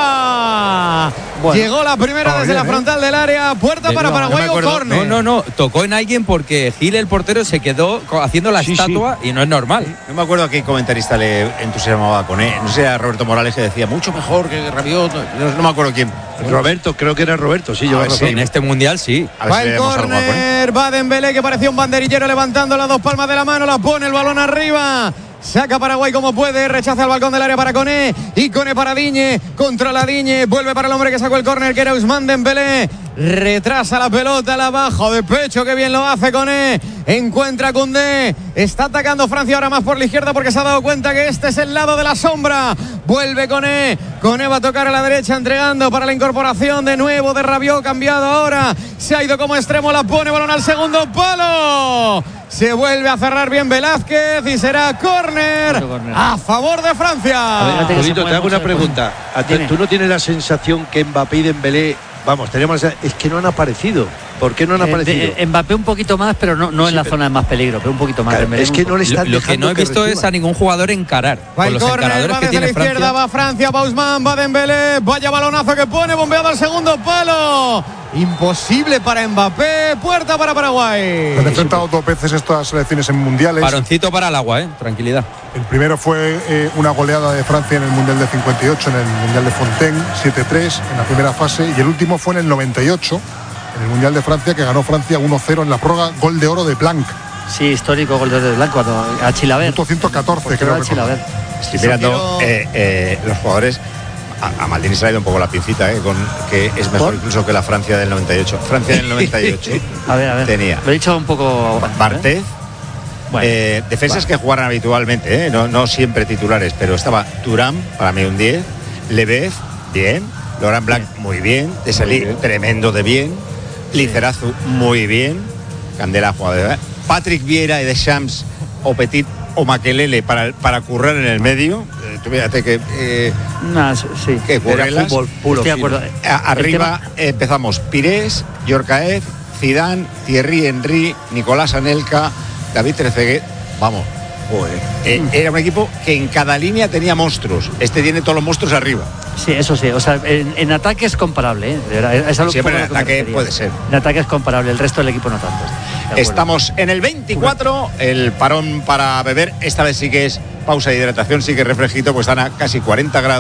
Speaker 5: fuera.
Speaker 4: Bueno,
Speaker 5: Llegó la primera
Speaker 3: estaba
Speaker 5: desde
Speaker 3: bien,
Speaker 5: la
Speaker 3: ¿eh?
Speaker 5: frontal del área, puerta
Speaker 7: De
Speaker 5: para
Speaker 7: verdad,
Speaker 5: Paraguay
Speaker 7: no me
Speaker 5: o
Speaker 7: acuerdo.
Speaker 5: córner.
Speaker 7: No, no, no. Tocó en alguien porque Gil, el portero, se quedó co- haciendo la
Speaker 6: Sí,
Speaker 7: estatua y no es normal.
Speaker 1: No me acuerdo a qué comentarista le entusiasmaba con él. No sé, a Roberto Morales que decía mucho mejor que Rabiot. No, no me acuerdo quién.
Speaker 6: Roberto, creo que era Roberto, sí,
Speaker 1: A
Speaker 6: yo
Speaker 1: ver, sí.
Speaker 7: En este mundial sí.
Speaker 1: A ver
Speaker 5: Va
Speaker 1: si
Speaker 5: el
Speaker 1: le damos algo a poner.
Speaker 5: córner, va Dembélé, que parecía un banderillero levantando las dos palmas de la mano, la pone el balón arriba. Saca Paraguay como puede, rechaza el balcón del área para Koné y Koné para Diñe, controla Diñe, vuelve para el hombre que sacó el córner, que era Ousmane Dembélé, retrasa la pelota, la baja de pecho, que bien lo hace Koné, encuentra a Koundé, está atacando Francia ahora más por la izquierda porque se ha dado cuenta que este es el lado de la sombra, vuelve Koné, Koné va a tocar a la derecha entregando para la incorporación de nuevo de Rabiot, cambiado ahora, se ha ido como extremo, la pone, balón al segundo palo. Se vuelve a cerrar bien Velázquez y será córner
Speaker 4: Otro córner.
Speaker 5: a favor de
Speaker 4: A ver,
Speaker 5: Francia.
Speaker 4: fíjate que se
Speaker 6: Julito, te
Speaker 4: mueve
Speaker 6: hago
Speaker 4: mucho
Speaker 6: una
Speaker 4: el
Speaker 6: pregunta. ¿A ti-
Speaker 4: Dime.
Speaker 6: ¿Tú no tienes la sensación que Mbappé y Dembélé, vamos, tenemos la- es que no han aparecido? ¿Por qué no han
Speaker 4: Eh,
Speaker 6: aparecido?
Speaker 4: de- Mbappé un poquito más, pero no, no
Speaker 6: Sí,
Speaker 4: en la
Speaker 6: pero-
Speaker 4: zona de más peligro, pero un poquito más.
Speaker 6: Claro,
Speaker 4: Dembélé
Speaker 6: es
Speaker 4: un
Speaker 6: que
Speaker 4: poco.
Speaker 6: no le
Speaker 7: Lo,
Speaker 6: están
Speaker 7: lo que
Speaker 6: dejando
Speaker 7: no he visto
Speaker 6: reciba.
Speaker 7: es a ningún jugador encarar.
Speaker 5: Va
Speaker 7: Con
Speaker 5: el
Speaker 7: los
Speaker 5: córner,
Speaker 7: encaradores
Speaker 5: va
Speaker 7: que
Speaker 5: desde la
Speaker 7: tiene
Speaker 5: izquierda,
Speaker 7: Francia.
Speaker 5: va Francia, va Ousmane, va Dembélé, vaya balonazo que pone, bombeado al segundo palo. Imposible para Mbappé, puerta para Paraguay.
Speaker 3: Han enfrentado dos veces estas selecciones en mundiales.
Speaker 7: Paroncito para el agua, ¿eh? Tranquilidad.
Speaker 3: El primero fue eh, una goleada de Francia en el Mundial de cincuenta y ocho, en el Mundial de Fontaine, siete tres en la primera fase. Y el último fue en el noventa y ocho, en el Mundial de Francia, que ganó Francia uno cero en la prórroga, gol de oro de Blanc.
Speaker 4: Sí, histórico gol de Blanco cuando a Chilaver.
Speaker 3: Punto ciento catorce,
Speaker 4: Portero
Speaker 3: creo
Speaker 4: de
Speaker 3: que
Speaker 4: Chilaver.
Speaker 1: Estoy mirando
Speaker 5: quiero-
Speaker 1: eh, eh, los jugadores. A, a Maldini se le ha ido un poco la pincita, eh, con, que es mejor
Speaker 4: ¿Por?
Speaker 1: incluso que la Francia del noventa y ocho. Francia del noventa y ocho
Speaker 4: A ver, a ver.
Speaker 1: tenía
Speaker 4: Lo he dicho un poco.
Speaker 1: Barthez,
Speaker 4: ¿eh? Bueno,
Speaker 1: eh, defensas que jugaran habitualmente, eh, no, no siempre titulares, pero estaba Thuram, para mí un diez, Levez, bien, Laurent Blanc, muy bien, Desailly, tremendo de bien, Lizarazu, muy bien, Candela, jugador de Patrick Vieira y Deschamps o Petit o Makelele para, para currar en el medio. Eh, tú fíjate que eh,
Speaker 4: nah, sí.
Speaker 1: que
Speaker 6: Era
Speaker 1: Currelas.
Speaker 6: fútbol puro.
Speaker 4: Estoy de
Speaker 6: fino.
Speaker 4: acuerdo.
Speaker 1: A-
Speaker 4: El
Speaker 1: Arriba
Speaker 4: tema-
Speaker 1: eh, empezamos Pires, Yorkaev, Zidane, Thierry Henry, Nicolás Anelka, David Trezeguet. Vamos,
Speaker 6: Joder.
Speaker 1: eh, era un equipo que en cada línea tenía monstruos. Este tiene todos los monstruos arriba.
Speaker 4: Sí, eso sí. O sea, en, en ataque es comparable, ¿eh? De verdad, es algo
Speaker 1: Siempre
Speaker 4: poco
Speaker 1: en
Speaker 4: a lo que me
Speaker 1: ataque
Speaker 4: refería.
Speaker 1: puede ser.
Speaker 4: En ataque es comparable, el resto del equipo no tanto. De acuerdo.
Speaker 1: Estamos en el veinticuatro, el parón para beber. Esta vez sí que es pausa de hidratación, sí que es refresquito, pues están a casi cuarenta grados.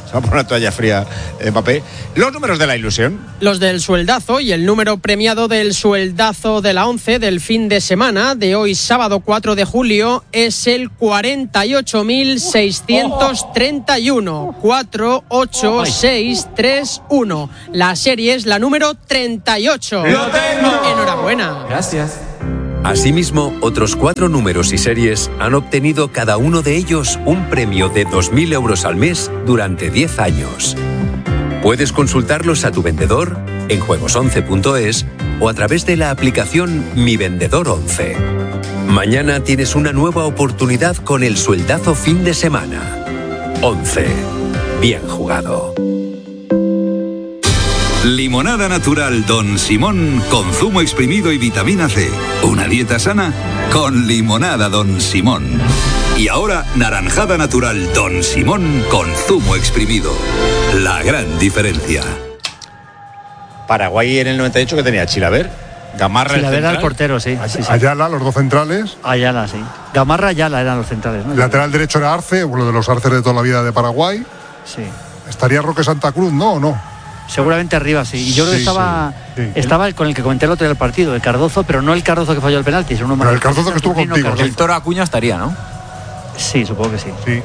Speaker 1: Se va a poner una toalla fría de papel. Los números de la ilusión.
Speaker 9: Los del sueldazo y el número premiado del sueldazo de la once del fin de semana de hoy sábado cuatro de julio es el cuarenta y ocho mil seiscientos treinta y uno. cuatro ocho seis tres uno. La serie es la número treinta y ocho.
Speaker 1: ¡Lo tengo!
Speaker 9: Enhorabuena.
Speaker 2: Gracias.
Speaker 10: Asimismo, otros cuatro números y series han obtenido cada uno de ellos un premio de dos mil euros al mes durante diez años. Puedes consultarlos a tu vendedor en juegos once punto es o a través de la aplicación Mi Vendedor once. Mañana tienes una nueva oportunidad con el sueldazo fin de semana. once. Bien jugado.
Speaker 11: Limonada natural Don Simón con zumo exprimido y vitamina C. Una dieta sana con limonada Don Simón. Y ahora naranjada natural Don Simón con zumo exprimido. La gran diferencia.
Speaker 1: Paraguay en el noventa y ocho que tenía Chilaver, Gamarra
Speaker 4: Chilaver
Speaker 1: el
Speaker 4: era el
Speaker 1: central.
Speaker 4: portero, sí, sí, sí.
Speaker 3: Ayala, los dos centrales.
Speaker 4: Ayala, sí. Gamarra, Ayala eran los centrales, ¿no?
Speaker 3: Lateral derecho era Arce, uno de los Arces de toda la vida de Paraguay.
Speaker 4: Sí.
Speaker 3: ¿Estaría Roque Santa Cruz, no o no?
Speaker 4: Seguramente arriba, sí. Y yo creo que
Speaker 3: Sí,
Speaker 4: estaba,
Speaker 3: sí, sí.
Speaker 4: estaba el con el que comenté el otro día del partido, el Cardozo, pero no el Cardozo que falló el penalti, sino uno más.
Speaker 3: Pero el Cardozo que estuvo
Speaker 4: Saturnino
Speaker 3: contigo,
Speaker 4: Cardozo.
Speaker 2: El Toro Acuña estaría, ¿no?
Speaker 4: Sí, supongo que sí.
Speaker 3: Sí.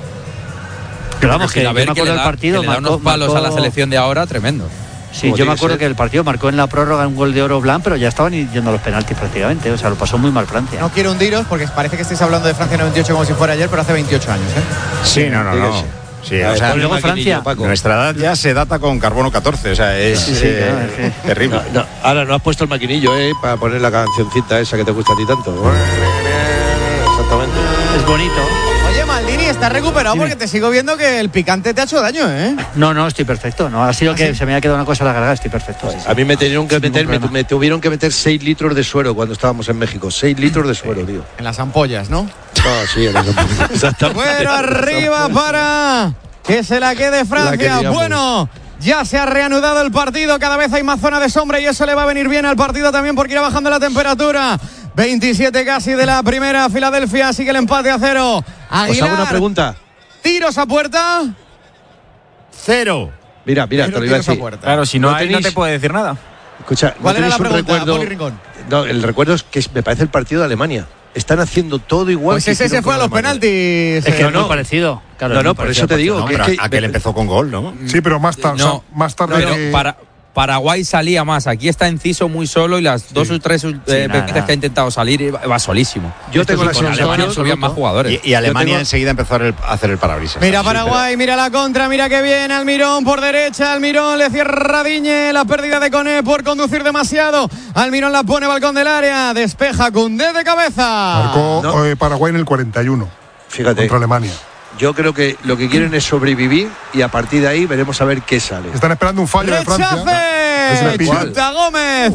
Speaker 4: Pero vamos, que
Speaker 7: a
Speaker 4: yo me
Speaker 7: ver que
Speaker 4: acuerdo
Speaker 7: le
Speaker 4: del
Speaker 7: da,
Speaker 4: partido.
Speaker 7: que le da
Speaker 4: marcó-
Speaker 7: unos palos a la
Speaker 4: marcó-
Speaker 7: selección de ahora, tremendo.
Speaker 4: Sí,
Speaker 6: Como
Speaker 4: yo
Speaker 6: tiene
Speaker 4: me acuerdo
Speaker 6: que
Speaker 4: que
Speaker 6: ser.
Speaker 4: el partido marcó en la prórroga un gol de oro Blanc, pero ya estaban yendo a los penaltis prácticamente. O sea, lo pasó muy mal Francia.
Speaker 5: No quiero hundiros porque parece que estáis hablando de Francia noventa y ocho como si fuera ayer, pero hace veintiocho años, ¿eh?
Speaker 1: Sí, no, no, no. Sí, o sea,
Speaker 4: luego Francia-
Speaker 1: nuestra edad ya se data con carbono catorce, o sea, es,
Speaker 4: Sí, sí,
Speaker 1: eh,
Speaker 4: claro, es que-
Speaker 1: terrible.
Speaker 6: No, no, ahora no has puesto el maquinillo, ¿eh? Para poner la cancioncita esa que te gusta a ti tanto. Exactamente.
Speaker 4: Es bonito.
Speaker 5: Oye, Maldini, estás recuperado porque te sigo viendo que el picante te ha hecho daño, ¿eh?
Speaker 4: No, no, estoy perfecto. No, ha sido que se me ha quedado una cosa en la garganta, estoy perfecto. Sí, sí.
Speaker 6: A mí me tuvieron que
Speaker 4: Sin ningún
Speaker 6: meter, me,
Speaker 4: problema.
Speaker 6: me tuvieron que meter seis litros de suero cuando estábamos en México. seis litros de suero, tío.
Speaker 5: En las ampollas, ¿no?
Speaker 6: No, sí, en eso. Exactamente.
Speaker 5: Bueno, arriba para que se la quede
Speaker 6: La
Speaker 5: Francia.
Speaker 6: queríamos.
Speaker 5: Bueno, ya se ha reanudado el partido. Cada vez hay más zona de sombra y eso le va a venir bien al partido también porque irá bajando la temperatura. veintisiete casi de la primera. Filadelfia sigue el empate a cero. Aguilar,
Speaker 6: Os hago una pregunta.
Speaker 5: tiros a puerta.
Speaker 1: Cero.
Speaker 6: Mira, mira,
Speaker 5: Cero
Speaker 6: te lo iba a
Speaker 5: tiros a
Speaker 6: decir.
Speaker 5: puerta.
Speaker 2: Claro, si no,
Speaker 6: ¿No
Speaker 2: hay, no
Speaker 6: tenéis-
Speaker 2: te puede decir nada.
Speaker 6: Escucha, ¿no
Speaker 5: ¿Cuál era la
Speaker 6: tenéis un
Speaker 5: pregunta,
Speaker 6: recuerdo?
Speaker 5: Poli Rincón?
Speaker 6: No, el recuerdo es que es- me parece el partido de Alemania. Están haciendo todo igual.
Speaker 5: Pues
Speaker 6: que
Speaker 5: ese se
Speaker 6: hicieron
Speaker 5: fue a
Speaker 6: con
Speaker 5: los
Speaker 6: Alemania.
Speaker 5: penaltis.
Speaker 4: Es que
Speaker 5: eh.
Speaker 4: es muy parecido. Claro,
Speaker 6: No,
Speaker 4: es
Speaker 6: no,
Speaker 4: muy
Speaker 6: por
Speaker 4: parecido
Speaker 6: eso te
Speaker 4: al
Speaker 6: digo
Speaker 1: No,
Speaker 6: que
Speaker 1: pero
Speaker 6: es que
Speaker 1: aquel empezó con gol, ¿no?
Speaker 3: Sí, pero más, tar-
Speaker 7: No,
Speaker 3: más tarde
Speaker 7: Pero
Speaker 3: que...
Speaker 7: para, Paraguay salía más. Aquí está Enciso muy solo y las dos o tres eh,
Speaker 4: nada,
Speaker 7: veces
Speaker 4: nada.
Speaker 7: que ha intentado salir va, va solísimo.
Speaker 6: Yo
Speaker 7: Esto
Speaker 6: tengo
Speaker 7: sí,
Speaker 6: la
Speaker 7: con
Speaker 6: sensación
Speaker 7: Alemania subían más jugadores.
Speaker 1: Y, y Alemania
Speaker 6: Yo tengo-
Speaker 1: enseguida empezó a hacer el, a hacer el parabrisas.
Speaker 5: Mira
Speaker 1: Sí,
Speaker 5: Paraguay, mira la contra, mira que bien, Almirón por derecha, Almirón le cierra Diñe, la pérdida de Coné por conducir demasiado, Almirón la pone balcón del área, despeja Koundé de cabeza.
Speaker 3: Marcó
Speaker 6: No.
Speaker 3: eh, Paraguay en el cuarenta y uno
Speaker 6: Fíjate,
Speaker 3: contra Alemania.
Speaker 6: yo creo que lo que quieren es sobrevivir y a partir de ahí veremos a ver qué sale.
Speaker 3: Están esperando un fallo de Francia. Es
Speaker 5: ¡Rechace!
Speaker 3: una pilla.
Speaker 5: Chuta Gómez,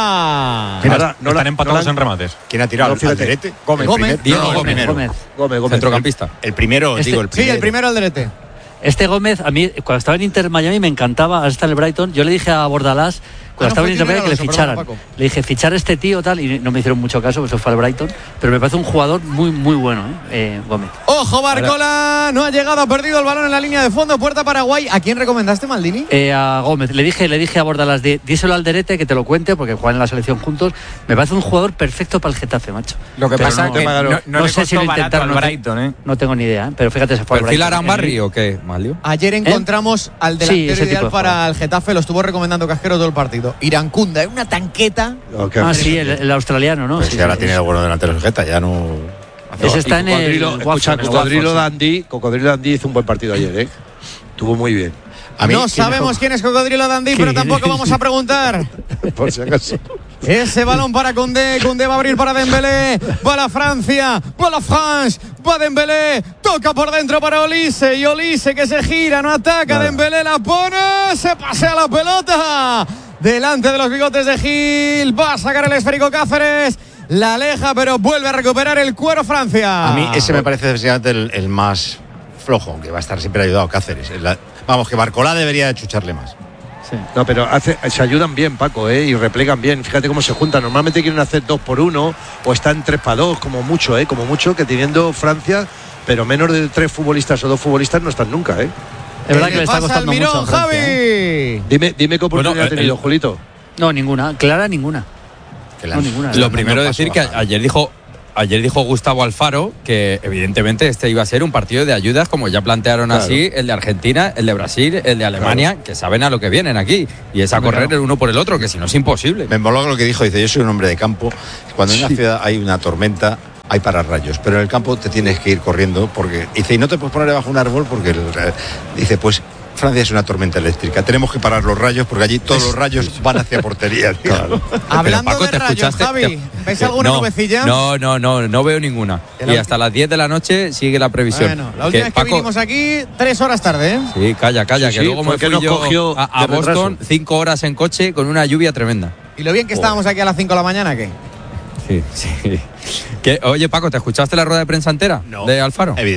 Speaker 5: fuera.
Speaker 6: Mira, Ahora, no
Speaker 2: Están
Speaker 6: la-
Speaker 2: empatados
Speaker 6: no la-
Speaker 2: en remates.
Speaker 1: ¿Quién ha tirado?
Speaker 6: No,
Speaker 1: ¿Al
Speaker 6: fíjate.
Speaker 1: Alderete?
Speaker 5: Gómez.
Speaker 1: El
Speaker 5: Gómez.
Speaker 1: primer-
Speaker 7: Diego
Speaker 1: no, el
Speaker 7: Gómez.
Speaker 1: primero.
Speaker 4: Gómez.
Speaker 6: Gómez, Gómez.
Speaker 7: Centrocampista.
Speaker 1: El primero,
Speaker 4: Este-
Speaker 1: digo, el
Speaker 5: Sí,
Speaker 1: primero.
Speaker 5: el primero Alderete.
Speaker 4: Este Gómez, a mí, cuando estaba en Inter Miami me encantaba, ahora está en el Brighton. Yo le dije a Bordalás, cuando
Speaker 5: Ah, no,
Speaker 4: estaba
Speaker 5: fue
Speaker 4: en Inter Miami, que le
Speaker 5: Alonso,
Speaker 4: ficharan.
Speaker 5: perdona, Paco.
Speaker 4: Le dije, fichar a este tío tal, y no me hicieron mucho caso, pues eso fue al Brighton. Pero me parece un jugador muy, muy bueno, ¿eh? Eh, Gómez.
Speaker 5: Ojo, Barcola, no ha llegado, ha perdido el balón en la línea de fondo, puerta Paraguay. ¿A quién recomendaste, Maldini?
Speaker 4: Eh, a Gómez, le dije, le dije a Bordalás, di- díselo al Alderete que te lo cuente, porque juegan en la selección juntos. Me parece un jugador perfecto para el Getafe, macho.
Speaker 2: Lo que
Speaker 4: Pero
Speaker 2: pasa
Speaker 4: no-
Speaker 2: es que no, no,
Speaker 4: no
Speaker 2: le
Speaker 4: sé si
Speaker 2: costó
Speaker 4: lo
Speaker 2: barato
Speaker 4: intentaron
Speaker 2: al
Speaker 4: no te-
Speaker 2: Brighton, ¿eh?
Speaker 4: No tengo ni idea, ¿eh? Pero fíjate, se fue al
Speaker 7: ¿Perfil
Speaker 4: Brighton.
Speaker 7: Arambarri o qué, Malio?
Speaker 5: Ayer encontramos al
Speaker 4: Sí,
Speaker 5: delantero
Speaker 4: ese tipo
Speaker 5: ideal
Speaker 4: de
Speaker 5: para
Speaker 4: jugador.
Speaker 5: el Getafe, lo estuvo recomendando Casquero todo el partido. Irancunda, es una tanqueta.
Speaker 6: No, que-
Speaker 4: Ah, sí, el, el australiano, ¿no?
Speaker 1: Pues
Speaker 4: Sí,
Speaker 1: si ahora
Speaker 4: sí,
Speaker 1: tiene
Speaker 4: sí.
Speaker 1: buenos delanteros Geta, ya no.
Speaker 4: Ese está en el
Speaker 6: Cocodrilo, escucha,
Speaker 4: Watford, en el
Speaker 6: Cocodrilo
Speaker 4: Watford, sí.
Speaker 6: Dandy, Cocodrilo Dandy hizo un buen partido ayer, ¿eh? Estuvo muy bien.
Speaker 1: A mí,
Speaker 5: No
Speaker 1: ¿quién
Speaker 5: sabemos
Speaker 1: es?
Speaker 5: quién es Cocodrilo Dandí, pero tampoco vamos a preguntar.
Speaker 6: Por si acaso.
Speaker 5: Ese balón para Koundé, Koundé va a abrir para Dembélé, va la Francia, va la France, va Dembélé, toca por dentro para Olise y Olise que se gira, no ataca,
Speaker 6: Nada.
Speaker 5: Dembélé la pone, se pasea la pelota, delante de los bigotes de Gil, va a sacar el esférico Cáceres, la aleja pero vuelve a recuperar el cuero Francia.
Speaker 1: A mí ese me parece definitivamente el, el más flojo, aunque va a estar siempre ayudado Cáceres. La- vamos, que Barcolá debería chucharle más.
Speaker 4: Sí.
Speaker 6: No, pero hace, se ayudan bien, Paco, ¿eh? Y replegan bien. Fíjate cómo se juntan. Normalmente quieren hacer dos por uno o están tres para dos, como mucho, ¿eh? Como mucho, que teniendo Francia, pero menos de tres futbolistas o dos futbolistas no están nunca, ¿eh?
Speaker 4: verdad que le está
Speaker 5: pasa
Speaker 4: costando
Speaker 5: Almirón,
Speaker 4: mucho a Francia,
Speaker 5: Javi.
Speaker 4: ¿eh?
Speaker 6: Dime, dime qué oportunidad
Speaker 7: Bueno,
Speaker 6: ha tenido,
Speaker 7: el-
Speaker 6: Julito.
Speaker 4: No, ninguna. Clara, ninguna.
Speaker 1: Que la-
Speaker 4: No, ninguna.
Speaker 7: Lo
Speaker 1: no,
Speaker 7: primero
Speaker 1: no
Speaker 7: decir
Speaker 1: pasó
Speaker 7: que
Speaker 1: a-
Speaker 7: ayer dijo ayer dijo Gustavo Alfaro que evidentemente este iba a ser un partido de ayudas, como ya plantearon
Speaker 6: Claro.
Speaker 7: así el de Argentina, el de Brasil, el de Alemania, que saben a lo que vienen aquí, y es a correr el uno por el otro, que si no es imposible.
Speaker 1: Me moló lo que dijo, dice, yo soy un hombre de campo, cuando en una ciudad hay una tormenta hay pararrayos, pero en el campo te tienes que ir corriendo porque, dice, y no te puedes poner debajo de un árbol porque, el- dice, pues Francia es una tormenta eléctrica, tenemos que parar los rayos porque allí todos los rayos van hacia portería. Claro.
Speaker 5: Hablando
Speaker 7: Paco,
Speaker 5: de
Speaker 7: ¿te
Speaker 5: rayos,
Speaker 7: escuchaste?
Speaker 5: Javi,
Speaker 7: Te-
Speaker 5: ¿ves
Speaker 7: te-
Speaker 5: alguna
Speaker 7: no,
Speaker 5: nubecilla?
Speaker 7: No, no, no, no veo ninguna.
Speaker 5: la
Speaker 7: Y
Speaker 5: ulti-
Speaker 7: hasta las diez de la noche sigue la previsión.
Speaker 5: Bueno, la última vez que
Speaker 7: Paco-
Speaker 5: vinimos aquí, tres horas tarde, ¿eh?
Speaker 7: Sí, calla, calla,
Speaker 6: Sí,
Speaker 7: que
Speaker 6: sí,
Speaker 7: luego me
Speaker 6: porque
Speaker 7: fui
Speaker 6: nos
Speaker 7: yo
Speaker 6: cogió
Speaker 7: a, a
Speaker 6: de retraso.
Speaker 7: Boston cinco horas en coche con una lluvia tremenda.
Speaker 5: Y lo bien que estábamos aquí a las cinco de la mañana, ¿qué?
Speaker 7: Sí, sí. Que, oye, Paco, ¿te escuchaste la rueda de prensa entera
Speaker 1: No.
Speaker 7: de Alfaro?
Speaker 1: Evidente.